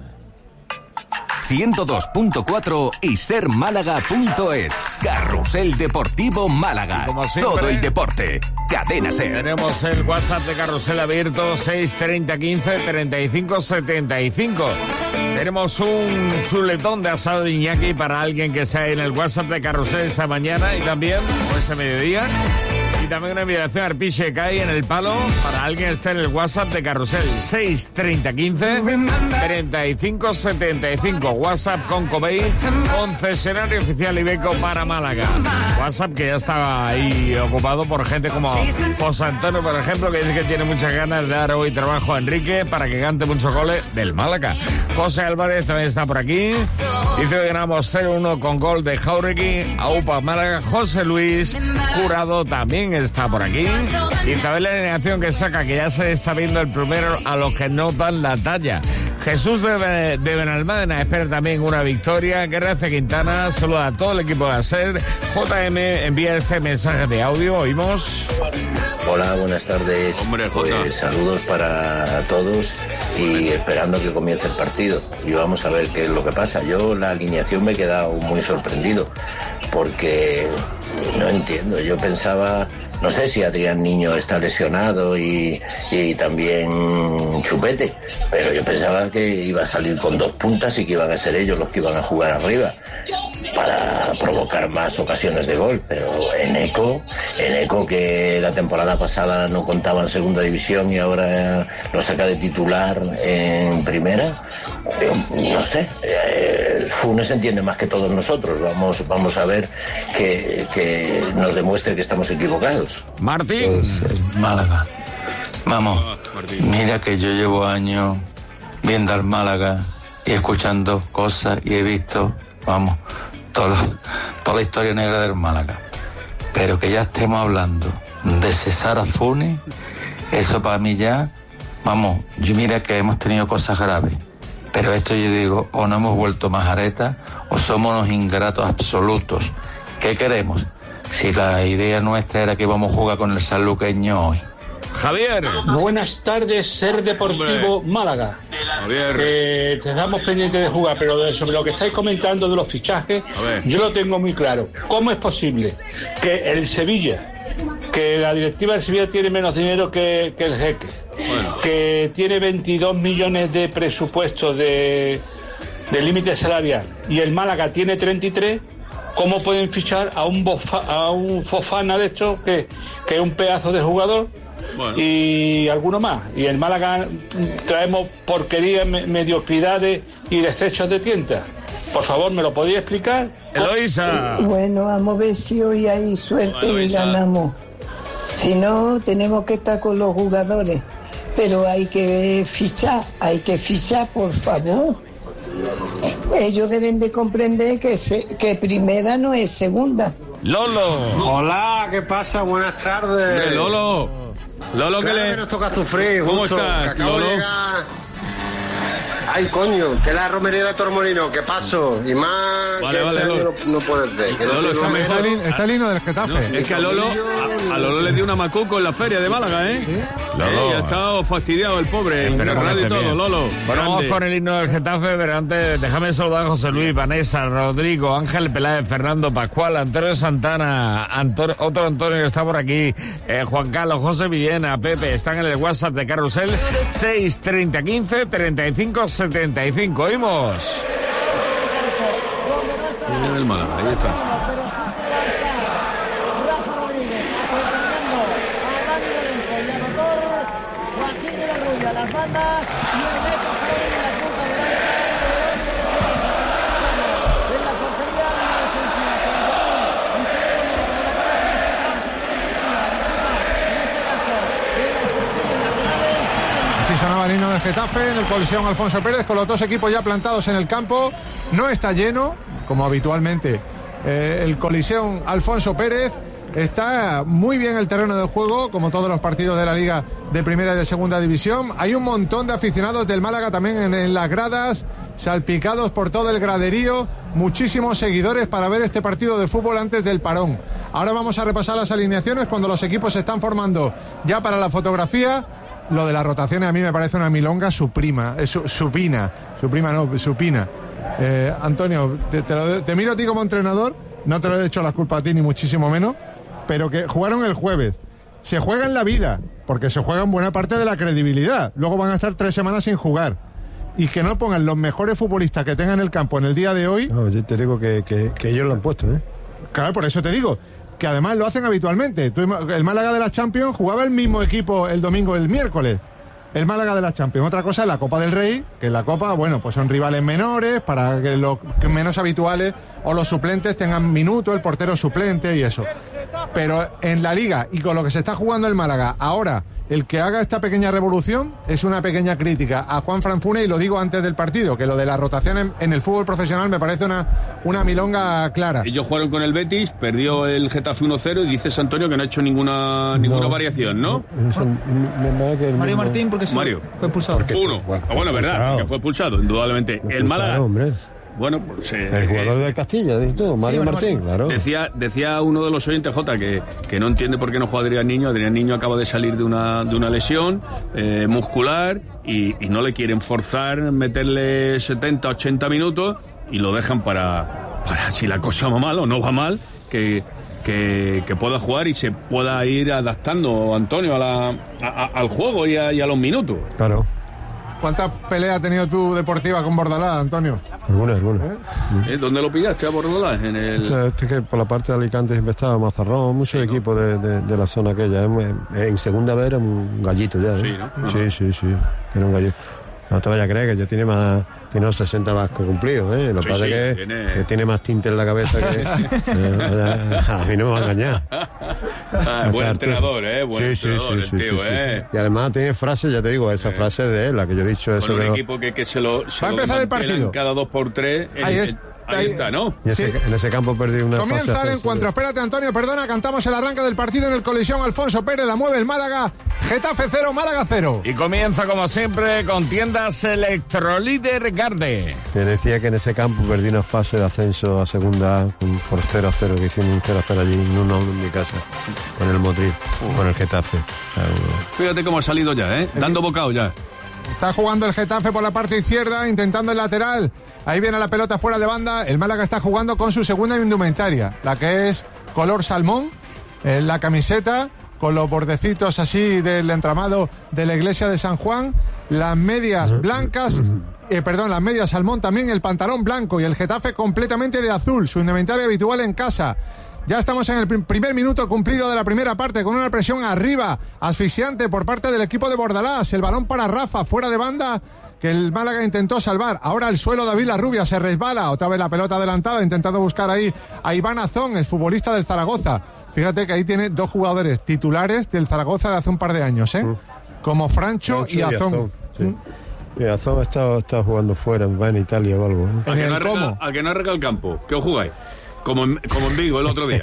102.4 y sermálaga.es. Carrusel Deportivo Málaga. Todo el deporte. Cadena Ser. Tenemos el WhatsApp de Carrusel abierto 630 15 35 75. Tenemos un chuletón de asado de Iñaki para alguien que sea en el WhatsApp de Carrusel esta mañana y también o este mediodía. también una invitación al Piche que hay en el palo para alguien que esté en el WhatsApp de Carrusel. 63015-3575. WhatsApp con Cobey, concesionario oficial Iveco para Málaga. WhatsApp que ya estaba ahí ocupado por gente como José Antonio, por ejemplo, que dice que tiene muchas ganas de dar hoy trabajo a Enrique para que cante muchos goles del Málaga. José Álvarez también está por aquí. Dice que ganamos 0-1 con gol de Jauregui. AUPA Málaga. José Luis Curado también está por aquí. Isabel, la alineación que saca, que ya se está viendo el primero a los que no dan la talla. Jesús de Benalmádena espera también una victoria. Gracias Quintana, saluda a todo el equipo de la SER. JM envía este mensaje de audio, oímos. Hola, buenas tardes. Hombre, pues, saludos para todos y esperando que comience el partido. Y vamos a ver qué es lo que pasa. Yo la alineación me he quedado muy sorprendido porque no entiendo. Yo pensaba... No sé si Adrián Niño está lesionado y también Chupete, pero yo pensaba que iba a salir con 2 puntas y que iban a ser ellos los que iban a jugar arriba para provocar más ocasiones de gol. Pero Eneco, que la temporada pasada no contaba en segunda división y ahora lo saca de titular en primera, no sé, Funes entiende más que todos nosotros. Vamos a ver que nos demuestre que estamos equivocados. Martín. Pues Málaga. Vamos, mira que yo llevo años viendo al Málaga y escuchando cosas y he visto, vamos, toda la historia negra del Málaga. Pero que ya estemos hablando de cesar a Funes, eso para mí ya, vamos, yo mira que hemos tenido cosas graves. Pero esto yo digo, o no hemos vuelto majaretas o somos unos ingratos absolutos. ¿Qué queremos? Si la idea nuestra era que íbamos a jugar con el sanluqueño hoy. Javier. Buenas tardes, Ser Deportivo Hombre. Málaga. Javier. Te damos pendiente de jugar, pero sobre lo que estáis comentando de los fichajes, yo lo tengo muy claro. ¿Cómo es posible que el Sevilla, que la directiva del Sevilla tiene menos dinero que el Jeque, que tiene 22 millones de presupuesto de límite salarial y el Málaga tiene 33? ¿Cómo pueden fichar a un Fofana de estos que es un pedazo de jugador? Y alguno más? Y el Málaga traemos porquerías, mediocridades y desechos de tientas. Por favor, ¿me lo podéis explicar? Eloísa. Bueno, vamos a ver si hoy hay suerte y ganamos. Si no, tenemos que estar con los jugadores. Pero hay que fichar, por favor. Ellos deben de comprender que primera no es segunda. Lolo. Hola, ¿qué pasa? Buenas tardes. Lolo, claro que nos toca sufrir. ¿Cómo justo, estás, Lolo? Ay, coño, que la romería de Tormolino, ¿qué pasó? Y más vale, no puede ser. Lolo está el himno del Getafe. No, es que a Lolo le dio una macuco en la feria de Málaga, ¿eh? ¿Sí? Lolo. Ha estado fastidiado el pobre, internado y todo, bien. Lolo. Bueno, vamos con el himno del Getafe, pero antes déjame saludar a José Luis, Vanessa, Rodrigo, Ángel Peláez, Fernando Pascual, Antonio Santana, otro Antonio que está por aquí, Juan Carlos, José Villena, Pepe, están en el WhatsApp de Carrusel, 63015-3575. ¿Oímos? El Málaga, ahí está. Rafa Rodríguez acompañando a Dani Lorenzo y al motor Joaquín de la Rubia, las bandas y el Neto Jaén en la punta derecha en la portería de la defensiva Así sonaba el himno del Getafe en el Coliseum Alfonso Pérez, con los dos equipos ya plantados en el campo. No está lleno, como habitualmente, el Coliseum Alfonso Pérez. Está muy bien el terreno de juego, como todos los partidos de la Liga de Primera y de Segunda División. Hay un montón de aficionados del Málaga también en las gradas, salpicados por todo el graderío. Muchísimos seguidores para ver este partido de fútbol antes del parón. Ahora vamos a repasar las alineaciones cuando los equipos se están formando ya para la fotografía. Lo de las rotaciones a mí me parece una milonga supina. Antonio, te miro a ti como entrenador, no te lo he hecho la culpa a ti ni muchísimo menos, pero que jugaron el jueves, se juegan la vida, porque se juegan buena parte de la credibilidad, luego van a estar 3 semanas sin jugar, y que no pongan los mejores futbolistas que tengan en el campo en el día de hoy. No, yo te digo que ellos lo han puesto, ¿eh? Claro, por eso te digo, que además lo hacen habitualmente. El Málaga de la Champions jugaba el mismo equipo el domingo, el miércoles. El Málaga de la Champions. Otra cosa es la Copa del Rey, que en la Copa, bueno, pues son rivales menores, para que los menos habituales o los suplentes tengan minutos, el portero suplente y eso. Pero en la Liga, y con lo que se está jugando el Málaga, ahora, el que haga esta pequeña revolución es una pequeña crítica a Juan Fran Funes, y lo digo antes del partido, que lo de la rotación en el fútbol profesional me parece una milonga clara. Ellos jugaron con el Betis, perdió el Getafe 1-0 y dices, Antonio, que no ha hecho ninguna variación, ¿no? Mario Martín, porque Mario fue expulsado. Uno. Bueno, verdad, que fue expulsado, indudablemente. El Málaga... Bueno, pues, el jugador del Castilla, dices tú, Mario Martín, claro. Decía uno de los oyentes, Jota, que no entiende por qué no juega Adrián Niño. Adrián Niño acaba de salir de una lesión muscular y no le quieren forzar, meterle 70, 80 minutos y lo dejan para si la cosa va mal o no va mal, que pueda jugar y se pueda ir adaptando, Antonio, al juego y a los minutos. Claro. ¿Cuántas peleas has tenido tú deportivas con Bordalás, Antonio? Algunas. ¿Dónde lo pillaste a Bordalás? Este que por la parte de Alicante siempre estaba Mazarrón, muchos equipos de la zona aquella. En segunda vez era un gallito ya. Sí, ¿no? Sí. Era un gallito. No te vayas a creer que ya tiene los 60 vascos cumplidos, ¿eh? Lo que pasa es que tiene más tinte en la cabeza que... a mí no me va a engañar. Buen entrenador, Buen entrenador, el tío, Y además tiene frases, ya te digo, esa frase de él, la que yo he dicho. Eso un equipo que se lo va a empezar el partido. Cada 2x3... Ahí está, ¿no? Y en ese campo perdí una fase. Comienza el encuentro. Espérate, Antonio, perdona, cantamos el arranque del partido en el Colisión Alfonso Pérez, la mueve el Málaga, Getafe 0, Málaga 0. Y comienza, como siempre, con tiendas Electrolíder Garde. Te decía que en ese campo perdí una fase de ascenso a segunda por 0-0, que hicimos un 0-0 allí, 1-1 en mi casa, con el Motril, con el Getafe. Fíjate cómo ha salido ya, dando bocado ya. Está jugando el Getafe por la parte izquierda, intentando el lateral. Ahí viene la pelota fuera de banda. El Málaga está jugando con su segunda indumentaria, la que es color salmón, la camiseta con los bordecitos así del entramado de la iglesia de San Juan, las medias blancas, las medias salmón también, el pantalón blanco y el Getafe completamente de azul, su indumentaria habitual en casa. Ya estamos en el primer minuto cumplido de la primera parte, con una presión arriba, asfixiante por parte del equipo de Bordalás. El balón para Rafa, fuera de banda, que el Málaga intentó salvar. Ahora el suelo, David Larrubia se resbala. Otra vez la pelota adelantada, intentando buscar ahí a Iván Azón, el futbolista del Zaragoza. Fíjate que ahí tiene dos jugadores titulares del Zaragoza de hace un par de años, como Francho y Azón. Sí. Y Azón está jugando fuera, va en Italia o algo. ¿A que no arregla el campo? ¿Qué os jugáis? Como en Vigo el otro día.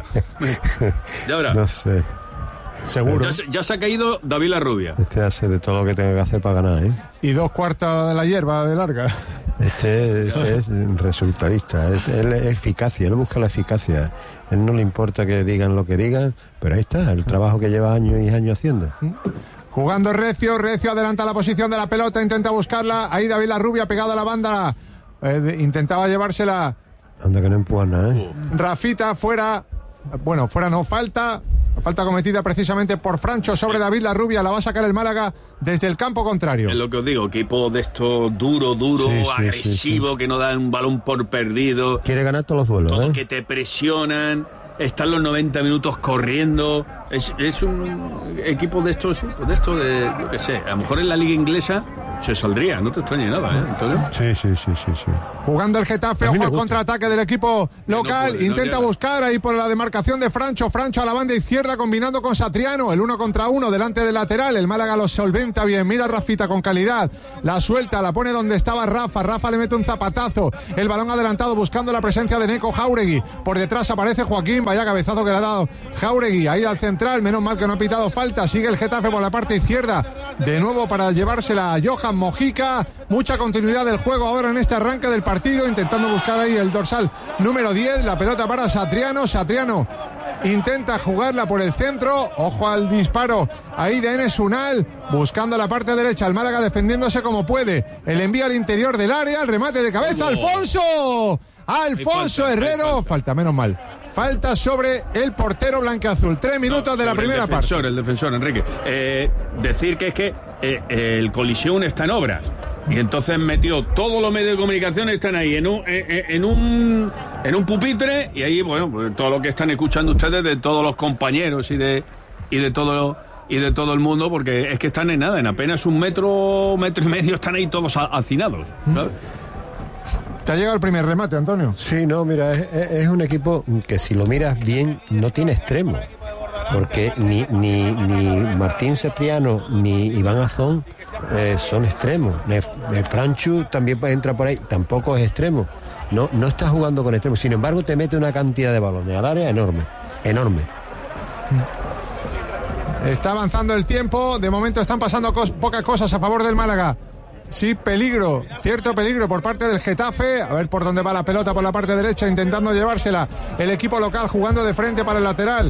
Ya verás. No sé. Seguro. Ya se ha caído David Larrubia. Este hace de todo lo que tenga que hacer para ganar, Y 2/4 de la hierba de larga. Este es resultadista. Él es eficacia, él busca la eficacia. Él no le importa que digan lo que digan, pero ahí está, el trabajo que lleva años y años haciendo. Jugando Recio adelanta la posición de la pelota, intenta buscarla. Ahí David Larrubia pegado a la banda. Intentaba llevársela. Anda que no empuja nada, Rafita fuera. Bueno, fuera no, falta cometida precisamente por Francho sobre David Larrubia. La va a sacar el Málaga desde el campo contrario. Es lo que os digo, equipo de esto duro, agresivo, que no da un balón por perdido. Quiere ganar todos los duelos, que te presionan, están los 90 minutos corriendo. Es un equipo de estos, yo qué sé, a lo mejor en la liga inglesa se saldría, no te extrañe nada, Antonio. Sí. Jugando el Getafe, ojo al contraataque del equipo local, intenta buscar ahí por la demarcación de Francho a la banda izquierda combinando con Satriano, el 1 contra 1 delante del lateral, el Málaga lo solventa bien, mira Rafita con calidad, la suelta, la pone donde estaba Rafa le mete un zapatazo, el balón adelantado buscando la presencia de Neco Jáuregui, por detrás aparece Joaquín, vaya cabezazo que le ha dado Jáuregui, ahí al central, menos mal que no ha pitado falta, sigue el Getafe por la parte izquierda, de nuevo para llevársela a Johan Mojica, mucha continuidad del juego ahora en este arranque del partido, intentando buscar ahí el dorsal número 10, la pelota para Satriano intenta jugarla por el centro, ojo al disparo ahí de Enes Unal, buscando la parte derecha, el Málaga defendiéndose como puede, el envío al interior del área, el remate de cabeza, Alfonso Herrero, falta, menos mal. Falta sobre el portero blanqueazul. 3 minutos de la primera parte. El defensor, Enrique. Decir que es que el Colisión está en obras. Y entonces metió todos los medios de comunicación, están ahí en un pupitre, y ahí, bueno, pues todo lo que están escuchando ustedes de todos los compañeros y de todo el mundo, porque es que están en nada, en apenas un metro y medio están ahí todos hacinados, ¿sabes? ¿Te ha llegado el primer remate, Antonio? Sí, no, mira, es un equipo que si lo miras bien no tiene extremo, porque ni Martín Cetriano ni Iván Azón son extremos. Franchu también entra por ahí, tampoco es extremo. No está jugando con extremos, sin embargo te mete una cantidad de balones al área enorme. Está avanzando el tiempo, de momento están pasando pocas cosas a favor del Málaga. Sí, cierto peligro por parte del Getafe. A ver por dónde va la pelota, por la parte derecha, intentando llevársela el equipo local, jugando de frente para el lateral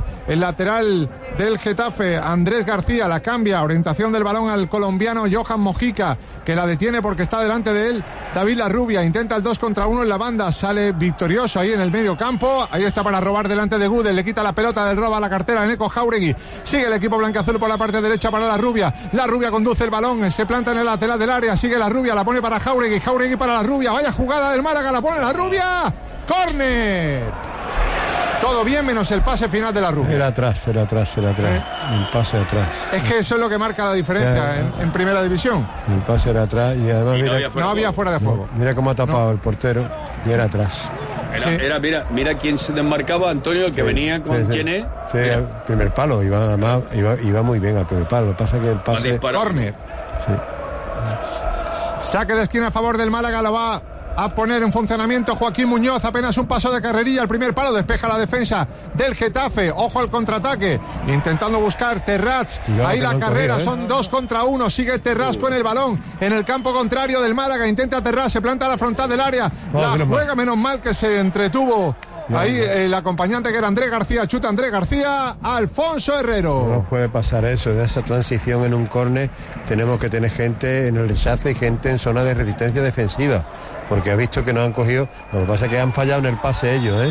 del Getafe, Andrés García, la cambia, orientación del balón al colombiano Johan Mojica, que la detiene porque está delante de él David Larrubia, intenta el 2 contra 1 en la banda, sale victorioso ahí en el medio campo, ahí está para robar delante de Gudel, le quita la pelota del roba a la cartera de Neko Jáuregui, sigue el equipo blanquiazul por la parte derecha para Larrubia conduce el balón, se planta en el lateral del área, sigue Larrubia, la pone para Jáuregui para Larrubia, vaya jugada del Málaga, la pone Larrubia, córner. Todo bien menos el pase final de Larrubia. Era atrás. El pase atrás. Es que eso es lo que marca la diferencia en primera división. El pase era atrás y además no había fuera de juego. Mira cómo ha tapado el portero y era atrás. Mira quién se desmarcaba, Antonio, que venía con Chené. Sí, el primer palo, iba muy bien al primer palo. Lo que pasa es que el pase... Córner. Sí. Saque de esquina a favor del Málaga, lo va a poner en funcionamiento Joaquín Muñoz, apenas un paso de carrerilla, el primer palo, despeja la defensa del Getafe, ojo al contraataque, intentando buscar Terrats, ahí la carrera, son 2 contra 1, sigue Terrats con el balón en el campo contrario del Málaga, intenta Terrats, se planta a la frontal del área, la juega, menos mal que se entretuvo. Ahí el acompañante que era Andrés García, chuta Andrés García, Alfonso Herrero. No puede pasar eso, en esa transición en un córner tenemos que tener gente en el rechace y gente en zona de resistencia defensiva, porque ha visto que nos han cogido, lo que pasa es que han fallado en el pase ellos,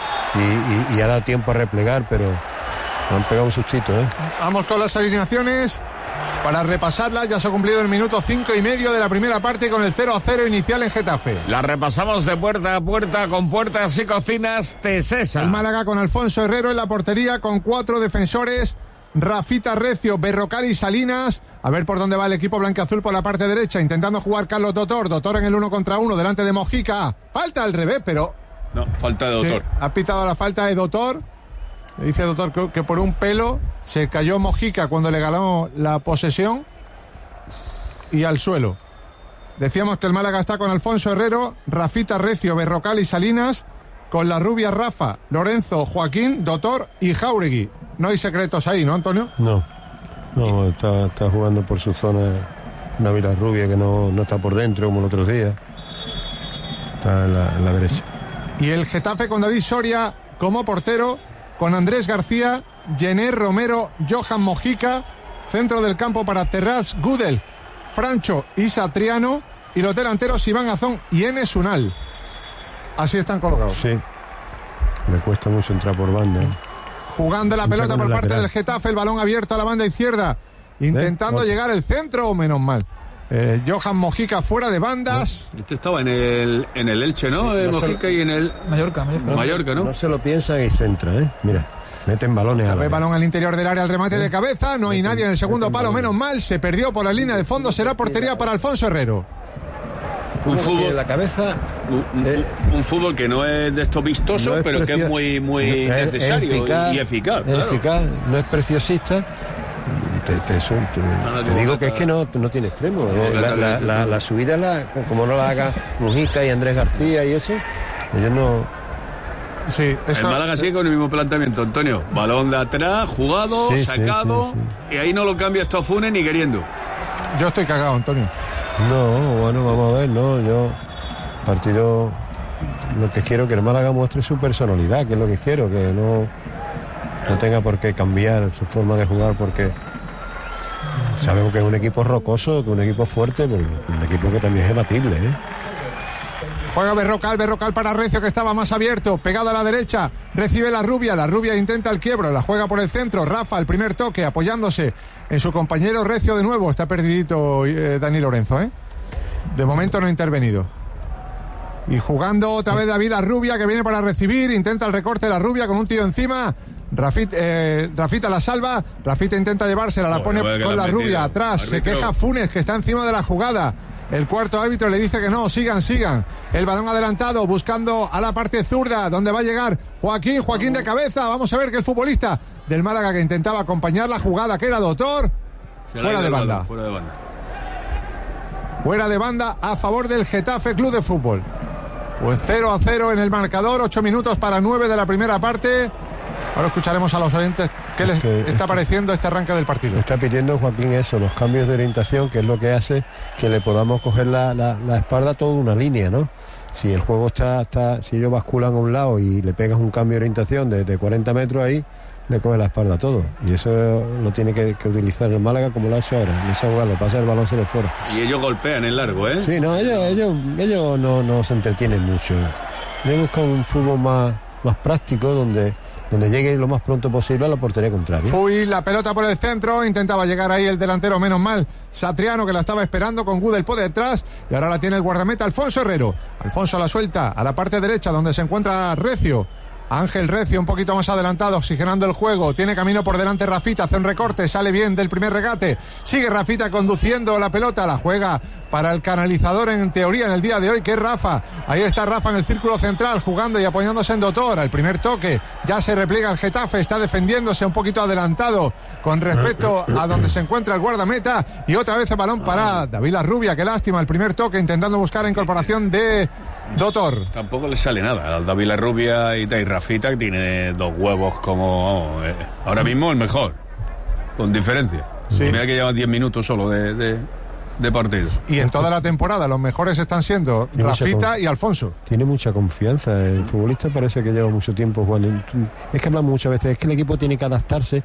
y ha dado tiempo a replegar, pero han pegado un sustito. Vamos con las alineaciones para repasarlas, ya se ha cumplido el minuto 5:30 de la primera parte con el 0-0 inicial en Getafe. La repasamos de puerta a puerta con Puertas y Cocinas Tesesa. El Málaga con Alfonso Herrero en la portería con 4 defensores, Rafita Recio, Berrocal y Salinas. A ver por dónde va el equipo blanquiazul por la parte derecha, intentando jugar Carlos Dotor en el 1 contra 1 delante de Mojica. Falta al revés, pero... No, falta de Dotor. Sí, ha pitado la falta de Dotor. Le dice Dotor que por un pelo se cayó Mojica cuando le ganó la posesión y al suelo. Decíamos que el Málaga está con Alfonso Herrero, Rafita Recio, Berrocal y Salinas, con Larrubia, Rafa, Lorenzo, Joaquín, Dotor y Jáuregui. No hay secretos ahí, ¿no, Antonio? No, está jugando por su zona David Larrubia, que no está por dentro como los otros días. Está en la derecha. Y el Getafe con David Soria como portero, con Andrés García, Jenner Romero, Johan Mojica, centro del campo para Terrats, Gudel, Francho y Satriano, y los delanteros Iván Azón y Enes Unal. Así están colocados. Sí, le cuesta mucho entrar por banda. Jugando la pelota por parte del Getafe, el balón abierto a la banda izquierda, intentando llegar el centro, menos mal. Johan Mojica fuera de bandas. Este estaba en el Elche, ¿no? Mojica y en el Mallorca, ¿no? No se lo piensa y centra, Mira, meten balones a la balón al interior del área, al remate de cabeza, no hay nadie en el segundo palo, menos mal, se perdió por la línea de fondo, será portería para Alfonso Herrero. Un fútbol en la cabeza, un fútbol que no es de estos vistosos, pero que es muy necesario y eficaz. Es eficaz, no es preciosista. Te digo que es que no tiene extremo. La subida, como no la haga Mujica y Andrés García y eso, ellos no. Sí, eso... El Málaga sigue con el mismo planteamiento, Antonio. Balón de atrás, jugado, sacado, y ahí no lo cambia esto a Funes ni queriendo. Yo estoy cagado, Antonio. No, bueno, vamos a ver, yo partido, lo que quiero que el Málaga muestre su personalidad, que es lo que quiero, que no tenga por qué cambiar su forma de jugar, porque sabemos que es un equipo rocoso, que es un equipo fuerte, pero un equipo que también es batible, Juega Berrocal para Recio, que estaba más abierto, pegado a la derecha, recibe la Rubia intenta el quiebro, la juega por el centro, Rafa, el primer toque, apoyándose en su compañero Recio de nuevo, está perdidito Dani Lorenzo, De momento no ha intervenido. Y jugando otra vez David Larrubia, que viene para recibir, intenta el recorte de Larrubia con un tío encima. Rafita la salva, Rafita intenta llevársela, la pone con Larrubia atrás, se queja Funes, que está encima de la jugada. El cuarto árbitro le dice que no, sigan. El balón adelantado, buscando a la parte zurda, donde va a llegar Joaquín de cabeza. Vamos a ver que el futbolista del Málaga, que intentaba acompañar la jugada, que era Doctor, fuera de banda. Fuera de banda a favor del Getafe Club de Fútbol. Pues 0-0 en el marcador, 8 minutos para 9 de la primera parte. Ahora escucharemos a los oyentes qué les está pareciendo este arranque del partido. Está pidiendo Joaquín eso, los cambios de orientación, que es lo que hace que le podamos coger la espalda toda una línea, ¿no? Si el juego está, si ellos basculan a un lado y le pegas un cambio de orientación de 40 metros ahí, le coge la espalda todo. Y eso lo tiene que utilizar el Málaga como lo ha hecho ahora. En esa jugada le pasa el balón, se le fuera. Y ellos golpean en largo, ¿eh? Sí, no, ellos no se entretienen mucho. Ellos buscan un fútbol más práctico, donde llegue lo más pronto posible a la portería contraria. Fui la pelota por el centro, intentaba llegar ahí el delantero, menos mal Satriano, que la estaba esperando con Gudel por detrás, y ahora la tiene el guardameta Alfonso Herrero. Alfonso la suelta a la parte derecha, donde se encuentra Recio. Ángel Recio un poquito más adelantado, oxigenando el juego, tiene camino por delante Rafita, hace un recorte, sale bien del primer regate, sigue Rafita conduciendo la pelota, la juega para el canalizador en teoría en el día de hoy, que es Rafa. Ahí está Rafa en el círculo central, jugando y apoyándose en Doctor. El primer toque, ya se repliega el Getafe, está defendiéndose un poquito adelantado con respecto a donde se encuentra el guardameta, y otra vez el balón para David Larrubia. Qué lástima, el primer toque intentando buscar la incorporación de Doctor. Tampoco le sale nada al David Larrubia, y Rafita, que tiene dos huevos como ahora mismo el mejor, con diferencia. Sí. Mira que lleva 10 minutos solo de partido. Y en toda la temporada los mejores están siendo Rafita y Alfonso. Tiene mucha confianza. El futbolista parece que lleva mucho tiempo jugando. Es que hablamos muchas veces, es que el equipo tiene que adaptarse,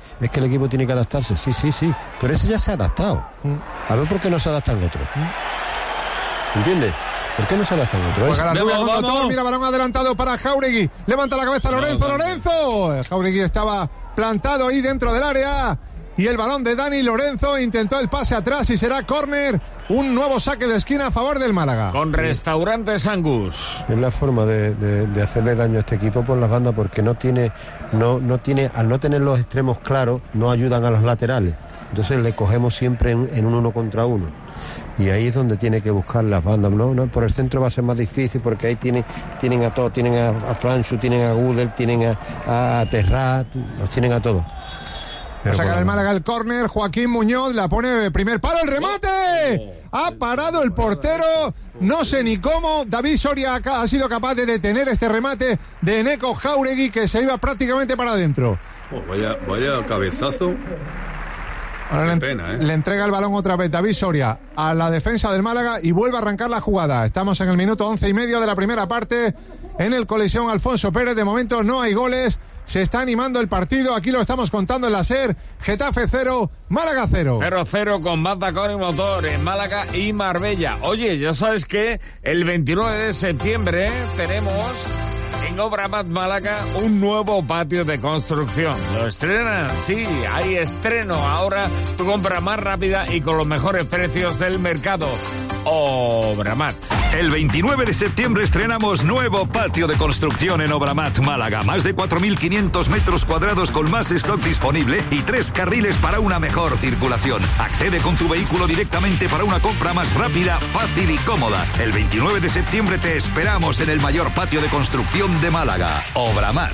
Sí, pero ese ya se ha adaptado. A ver por qué no se adapta el otro. ¿Entiendes? ¿Por qué no se adapta el otro? Mira, balón adelantado para Jáuregui. Levanta la cabeza Lorenzo. Jáuregui estaba plantado ahí dentro del área. Y el balón de Dani Lorenzo intentó el pase atrás y será córner. Un nuevo saque de esquina a favor del Málaga. Con Restaurantes Angus. Es la forma de hacerle daño a este equipo por las bandas, porque no tiene, al no tener los extremos claros, no ayudan a los laterales. Entonces le cogemos siempre en un 1 contra 1. Y ahí es donde tiene que buscar las bandas, ¿no? Por el centro va a ser más difícil, porque ahí tienen a todos, tienen a Franchu, tienen a Gudel, tienen a Terrat, los tienen a todos. Va a sacar el Málaga el córner, Joaquín Muñoz la pone primer palo, el remate. Ha parado el portero, no sé ni cómo. David Soria ha sido capaz de detener este remate de Eneco Jáuregui, que se iba prácticamente para adentro. Vaya cabezazo. Ahora le entrega el balón otra vez David Soria a la defensa del Málaga y vuelve a arrancar la jugada. Estamos en el minuto 11 y medio de la primera parte en el Coliseum Alfonso Pérez. De momento no hay goles, se está animando el partido. Aquí lo estamos contando en la SER. Getafe 0, Málaga 0. 0-0 con Batacón y Motor en Málaga y Marbella. Oye, ya sabes que el 29 de septiembre tenemos en Obramat Málaga un nuevo patio de construcción. ¿Lo estrenan? Sí, hay estreno. Ahora tu compra más rápida y con los mejores precios del mercado. Obramat. El 29 de septiembre estrenamos nuevo patio de construcción en Obramat Málaga. Más de 4.500 metros cuadrados con más stock disponible y 3 carriles para una mejor circulación. Accede con tu vehículo directamente para una compra más rápida, fácil y cómoda. El 29 de septiembre te esperamos en el mayor patio de construcción de Málaga, Obramat.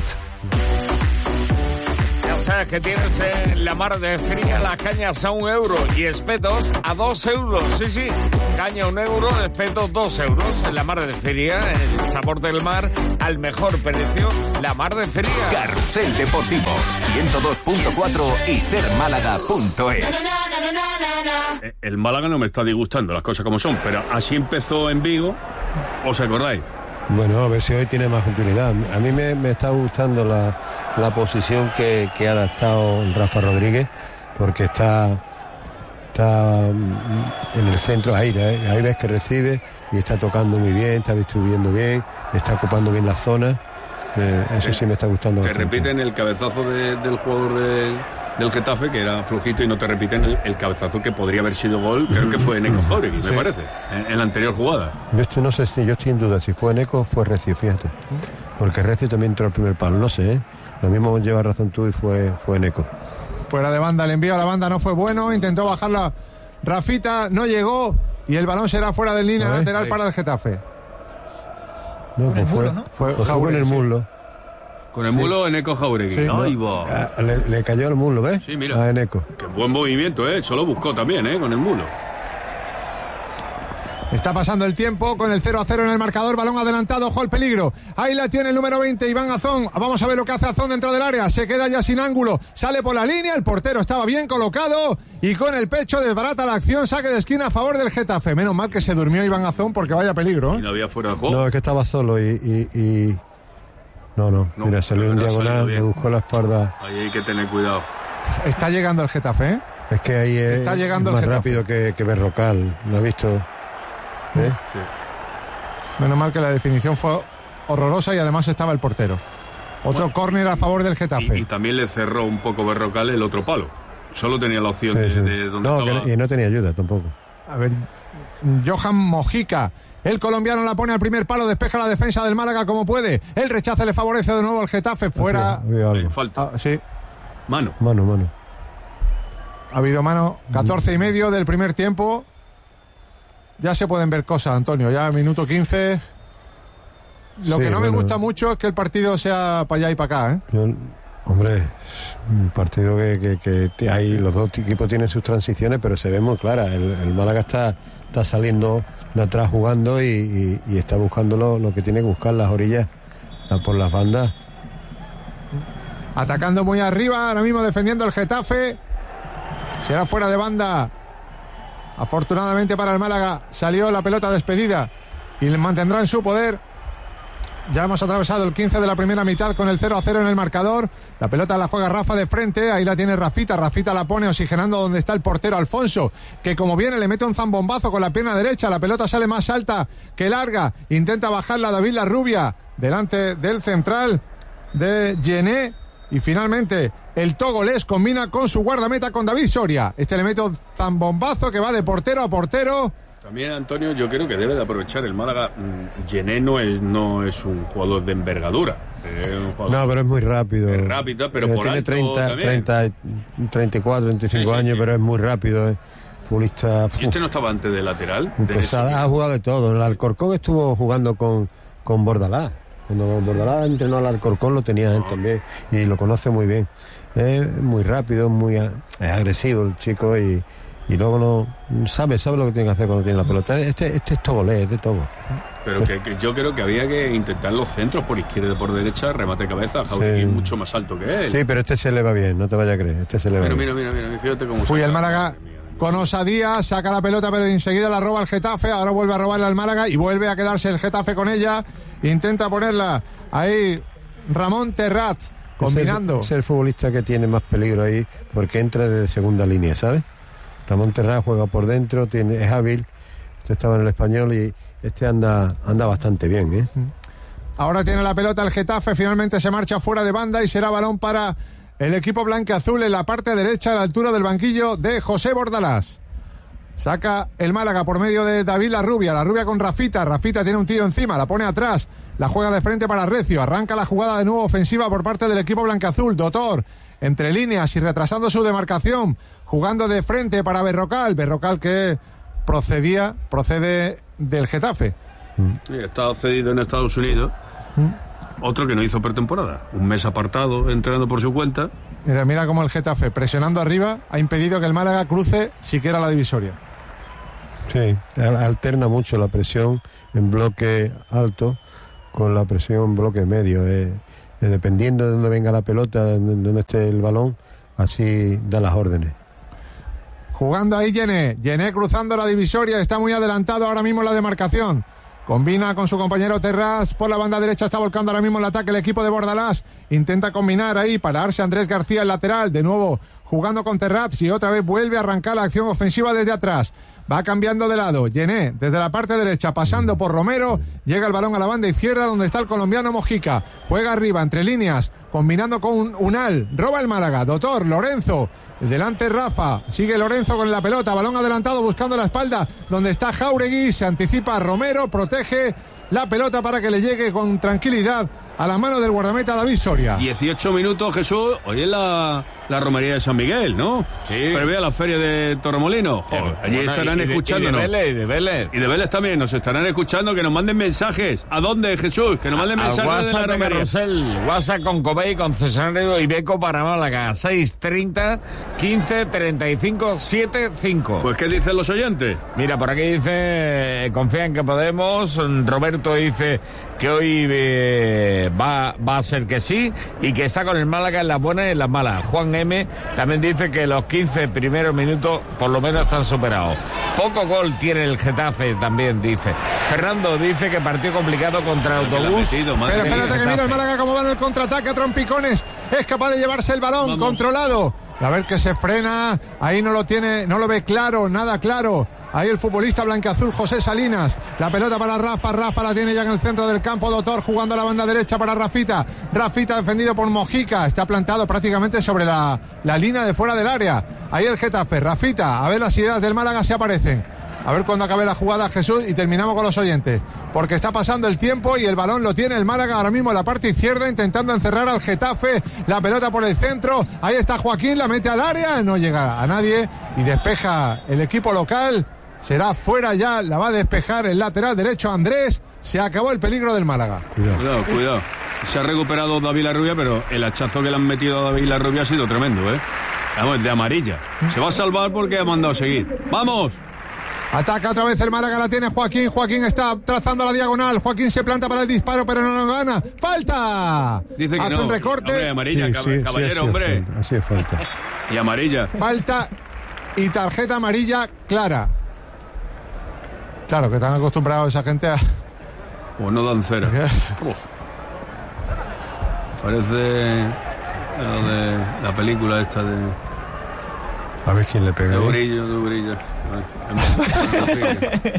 Ya sabes que tienes la mar de fría las cañas a €1 y espetos a €2. Sí, caña €1, espetos €2. La mar de fría, el sabor del mar al mejor precio, la mar de fría. Carrusel Deportivo 102.4 y sermálaga.es. El Málaga no me está disgustando, las cosas como son, pero así empezó en Vigo, ¿os acordáis? Bueno, a ver si hoy tiene más continuidad. A mí me está gustando la posición que ha adaptado Rafa Rodríguez, porque está en el centro. Ahí ves que recibe y está tocando muy bien, está distribuyendo bien, está ocupando bien la zona. Eso sí me está gustando. ¿Te repiten el cabezazo del jugador del Getafe, que era flojito y no te repiten el cabezazo que podría haber sido gol, creo que fue Neko Jáuregui, me parece, en la anterior jugada. Yo no sé si, yo estoy en duda si fue Neko o fue Recio, fíjate. Porque Recio también entró al primer palo, no sé, ¿eh? Lo mismo llevas razón tú y fue Neko. Fuera de banda, el envío a la banda no fue bueno, intentó bajarla Rafita, no llegó y el balón será fuera de línea lateral para el Getafe. No, pues fue con el muslo. Con el muslo Neko Jáuregui. Sí, le cayó el muslo, ¿ves? Sí, mira. A Neko. Qué buen movimiento, solo buscó también, con el muslo. Está pasando el tiempo con el 0-0 en el marcador, balón adelantado, ojo al peligro. Ahí la tiene el número 20, Iván Azón. Vamos a ver lo que hace Azón dentro del área. Se queda ya sin ángulo, sale por la línea, el portero estaba bien colocado y con el pecho desbarata la acción, saque de esquina a favor del Getafe. Menos mal que se durmió Iván Azón porque vaya peligro. Y no había fuera de juego. No, es que estaba solo y... No, mira, salió en diagonal, le buscó la espalda. Ahí hay que tener cuidado. Está llegando el Getafe, ¿eh? Es que ahí está llegando más el rápido que Berrocal, ¿lo ha visto? Sí. Menos mal que la definición fue horrorosa y además estaba el portero. Otro córner a favor del Getafe. Y también le cerró un poco Berrocal el otro palo. Solo tenía la opción de donde estaba. Y no tenía ayuda tampoco. A ver, Johan Mojica, el colombiano la pone al primer palo, despeja la defensa del Málaga como puede. El rechazo le favorece de nuevo al Getafe, fuera. Falta. Sí. Mano. Ha habido mano, 14:30 del primer tiempo. Ya se pueden ver cosas, Antonio, ya minuto 15. Lo que no me gusta mucho es que el partido sea para allá y para acá, Hombre, un partido que hay, los dos equipos tienen sus transiciones, pero se ve muy clara. El Málaga está saliendo de atrás jugando y está buscando lo que tiene que buscar, las orillas, por las bandas. Atacando muy arriba, ahora mismo defendiendo el Getafe. Será fuera de banda. Afortunadamente para el Málaga salió la pelota despedida y le mantendrá en su poder. Ya hemos atravesado el 15 de la primera mitad con el 0-0 en el marcador. La pelota la juega Rafa de frente, ahí la tiene Rafita la pone oxigenando donde está el portero Alfonso, que como viene le mete un zambombazo con la pierna derecha, la pelota sale más alta que larga, intenta bajarla David Larrubia delante del central de Gené. Y finalmente el togolés combina con su guardameta, con David Soria. Le mete un zambombazo que va de portero a portero. También, Antonio, yo creo que debe de aprovechar el Málaga. Gené no es un jugador de envergadura. No, pero es muy rápido. Es rápido, pero por tiene alto 34, 35 años, pero es muy rápido. Futbolista. ¿Y no estaba antes de lateral? Ha jugado de todo. El Alcorcón estuvo jugando con Bordalás. Cuando Bordalás entrenó al Alcorcón lo tenía él también y lo conoce muy bien. Es muy rápido, es agresivo el chico y luego sabe lo que tiene que hacer cuando tiene la pelota. Este es togolés, es de todo. Pero que yo creo que había que intentar los centros por izquierda y por derecha, remate de cabeza, Jáuregui es mucho más alto que él. Sí, pero se le va bien, no te vayas a creer. Mira, fíjate cómo fui el Málaga con osadía, saca la pelota pero enseguida la roba el Getafe, ahora vuelve a robarla al Málaga y vuelve a quedarse el Getafe con ella. Intenta ponerla ahí Ramón Terrats, combinando. Es el futbolista que tiene más peligro ahí porque entra de segunda línea, ¿sabes? Ramón Terrats juega por dentro, es hábil. Este estaba en el Español y anda bastante bien, Ahora tiene la pelota el Getafe, finalmente se marcha fuera de banda y será balón para el equipo blanqueazul en la parte derecha a la altura del banquillo de José Bordalás. Saca el Málaga por medio de David Larrubia con Rafita tiene un tío encima, la pone atrás, la juega de frente para Recio, arranca la jugada de nuevo ofensiva por parte del equipo blanqueazul, Dotor entre líneas y retrasando su demarcación, jugando de frente para Berrocal que procede del Getafe. Está cedido en Estados Unidos. Otro que no hizo pretemporada, un mes apartado, entrenando por su cuenta. Mira cómo el Getafe, presionando arriba, ha impedido que el Málaga cruce siquiera la divisoria. Sí, alterna mucho la presión en bloque alto con la presión en bloque medio. Dependiendo de dónde venga la pelota, de dónde esté el balón, así da las órdenes. Jugando ahí Gené cruzando la divisoria, está muy adelantado ahora mismo en la demarcación. Combina con su compañero Terrats por la banda derecha, está volcando ahora mismo el ataque el equipo de Bordalás. Intenta combinar ahí, pararse Andrés García el lateral, de nuevo jugando con Terrats y otra vez vuelve a arrancar la acción ofensiva desde atrás. va cambiando de lado. Yené, desde la parte derecha, pasando por Romero, llega el balón a la banda izquierda donde está el colombiano Mojica. Juega arriba, entre líneas, combinando con Unal. Roba el Málaga. Dotor, Lorenzo. Delante Rafa, sigue Lorenzo con la pelota, balón adelantado buscando la espalda donde está Jauregui, se anticipa Romero, protege la pelota para que le llegue con tranquilidad a la mano del guardameta David Soria. 18 minutos, Jesús, hoy es la romería de San Miguel, ¿no? Sí. Previa a la feria de Torremolinos. Allí estarán escuchándonos. Y de Vélez. Y de Vélez también, nos estarán escuchando, que nos manden mensajes. ¿A dónde, Jesús? Que nos manden mensajes de la romería. Carrusel, WhatsApp con Cobey, concesionario Iveco para Málaga, 630 15 35 75. Pues, ¿qué dicen los oyentes? Mira, por aquí dice, confía en que podemos. Roberto dice que hoy va a ser que sí y que está con el Málaga en las buenas y en las malas. Juan M también dice que los 15 primeros minutos por lo menos están superados. Poco gol tiene el Getafe, también dice. Fernando dice que partido complicado contra el Autobús. Pero espérate que mira el Málaga cómo va en el contraataque a trompicones. Es capaz de llevarse el balón controlado. A ver que se frena, ahí no lo tiene, no lo ve claro, nada claro. Ahí el futbolista blanqueazul José Salinas. La pelota para Rafa la tiene ya en el centro del campo. Dotor jugando a la banda derecha para Rafita defendido por Mojica. Está plantado prácticamente sobre la línea de fuera del área. Ahí el Getafe, Rafita, a ver las ideas del Málaga si aparecen. A ver cuándo acabe la jugada, Jesús, y terminamos con los oyentes. Porque está pasando el tiempo y el balón lo tiene el Málaga ahora mismo en la parte izquierda, intentando encerrar al Getafe. La pelota por el centro. Ahí está Joaquín, la mete al área. No llega a nadie y despeja el equipo local. Será fuera ya, la va a despejar el lateral derecho Andrés. Se acabó el peligro del Málaga. Cuidado. Se ha recuperado David Larrubia, pero el hachazo que le han metido a David Larrubia ha sido tremendo, ¿eh? Vamos, de amarilla. Se va a salvar porque ha mandado seguir. ¡Vamos! Ataca otra vez el Málaga, la tiene Joaquín. Joaquín está trazando la diagonal. Joaquín se planta para el disparo, pero no lo gana. ¡Falta! Dice que hace no. un recorte. Hombre, amarilla, caballero, hombre. Así es falta. Y amarilla. Falta y tarjeta amarilla clara. Claro, que están acostumbrados esa gente a... Pues no dan cera. Parece lo de la película esta de... A ver quién le pega. De brillo. 20.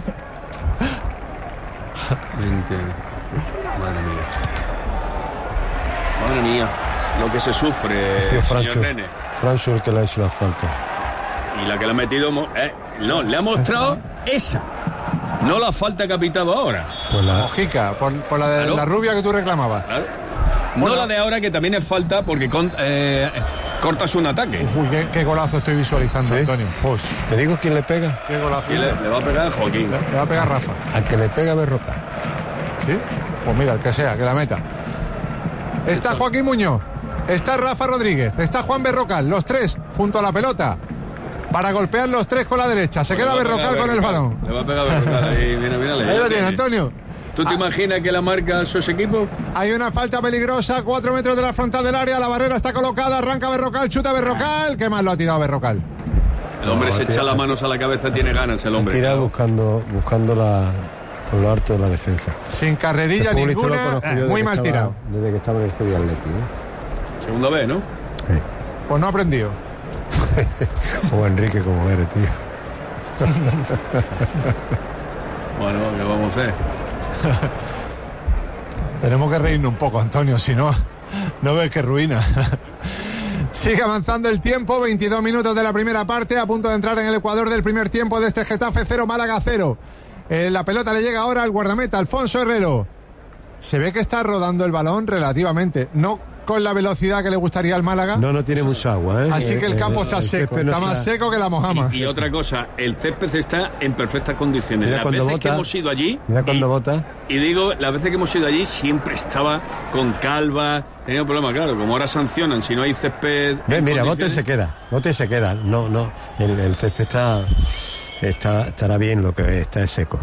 Madre mía. Lo que se sufre, señor Nene. Francho el que le ha hecho la falta. Y la que le ha metido... no, le ha mostrado esa. No la falta que ha pitado ahora. Pues la Mojica, por la de la rubia que tú reclamabas. Claro. No la de ahora, que también es falta porque cortas un ataque. Uy, qué golazo estoy visualizando, ¿sí? Antonio. Fos. ¿Te digo quién le pega? Qué golazo. Le va a pegar Joaquín. Le va a pegar Rafa. Al que le pega Berrocal. ¿Sí? Pues mira, el que sea, que la meta. Está Joaquín Muñoz, está Rafa Rodríguez, está Juan Berrocal, los tres junto a la pelota. Para golpear los tres con la derecha. Se queda Berrocal con el balón. Le va a pegar Berrocal ahí. Mira. Ahí lo tiene, Antonio. ¿Tú te imaginas que la marca sus equipos? Hay una falta peligrosa, 4 metros de la frontal del área. La barrera está colocada. Arranca Berrocal, chuta Berrocal. ¿Qué más lo ha tirado Berrocal? El hombre se echa las manos a la cabeza, tiene ganas el hombre. Tira buscando por lo alto de la defensa. Sin carrerilla ninguna. Muy mal tirado. Desde que estaba en el Sevilla Atleti. Segunda vez, ¿no? Sí. Pues no ha aprendido. O Enrique, como eres, tío. Bueno, ¿qué vamos a hacer? Tenemos que reírnos un poco, Antonio, si no ves que ruina. Sigue avanzando el tiempo, 22 minutos de la primera parte, a punto de entrar en el ecuador del primer tiempo de este Getafe 0, Málaga 0. La pelota le llega ahora al guardameta, Alfonso Herrero. Se ve que está rodando el balón relativamente, no con la velocidad que le gustaría al Málaga. No tiene mucha agua, ¿eh? Así que el campo está seco, está más seco que la mojama. Y otra cosa, el césped está en perfectas condiciones. Las veces que hemos ido allí... Mira cuando bota. Y digo, las veces que hemos ido allí siempre estaba con calva, tenía problemas, claro, como ahora sancionan, si no hay césped... Mira, bote se queda. No, el césped estará bien, lo que está es seco.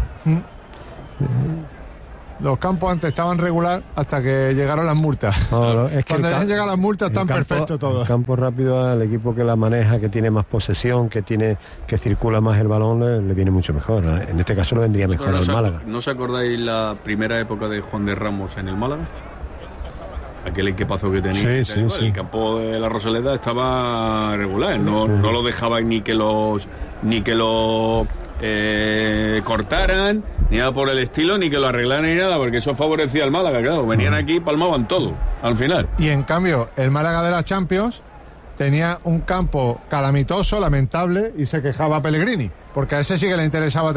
Los campos antes estaban regular hasta que llegaron las multas. No, es que cuando han llegado las multas están perfectos todos. El campo rápido al equipo que la maneja, que tiene más posesión, que circula más el balón, le viene mucho mejor. En este caso le vendría mejor al Málaga. ¿No os acordáis la primera época de Juan de Ramos en el Málaga? Aquel equipazo que tenía. Sí. El campo de la Rosaleda estaba regular. No lo dejaban ni que los cortaran, ni nada por el estilo, ni que lo arreglaran ni nada, porque eso favorecía al Málaga, claro. Venían aquí y palmaban todo, al final. Y en cambio, el Málaga de la Champions tenía un campo calamitoso, lamentable, y se quejaba Pellegrini, porque a ese sí que le interesaba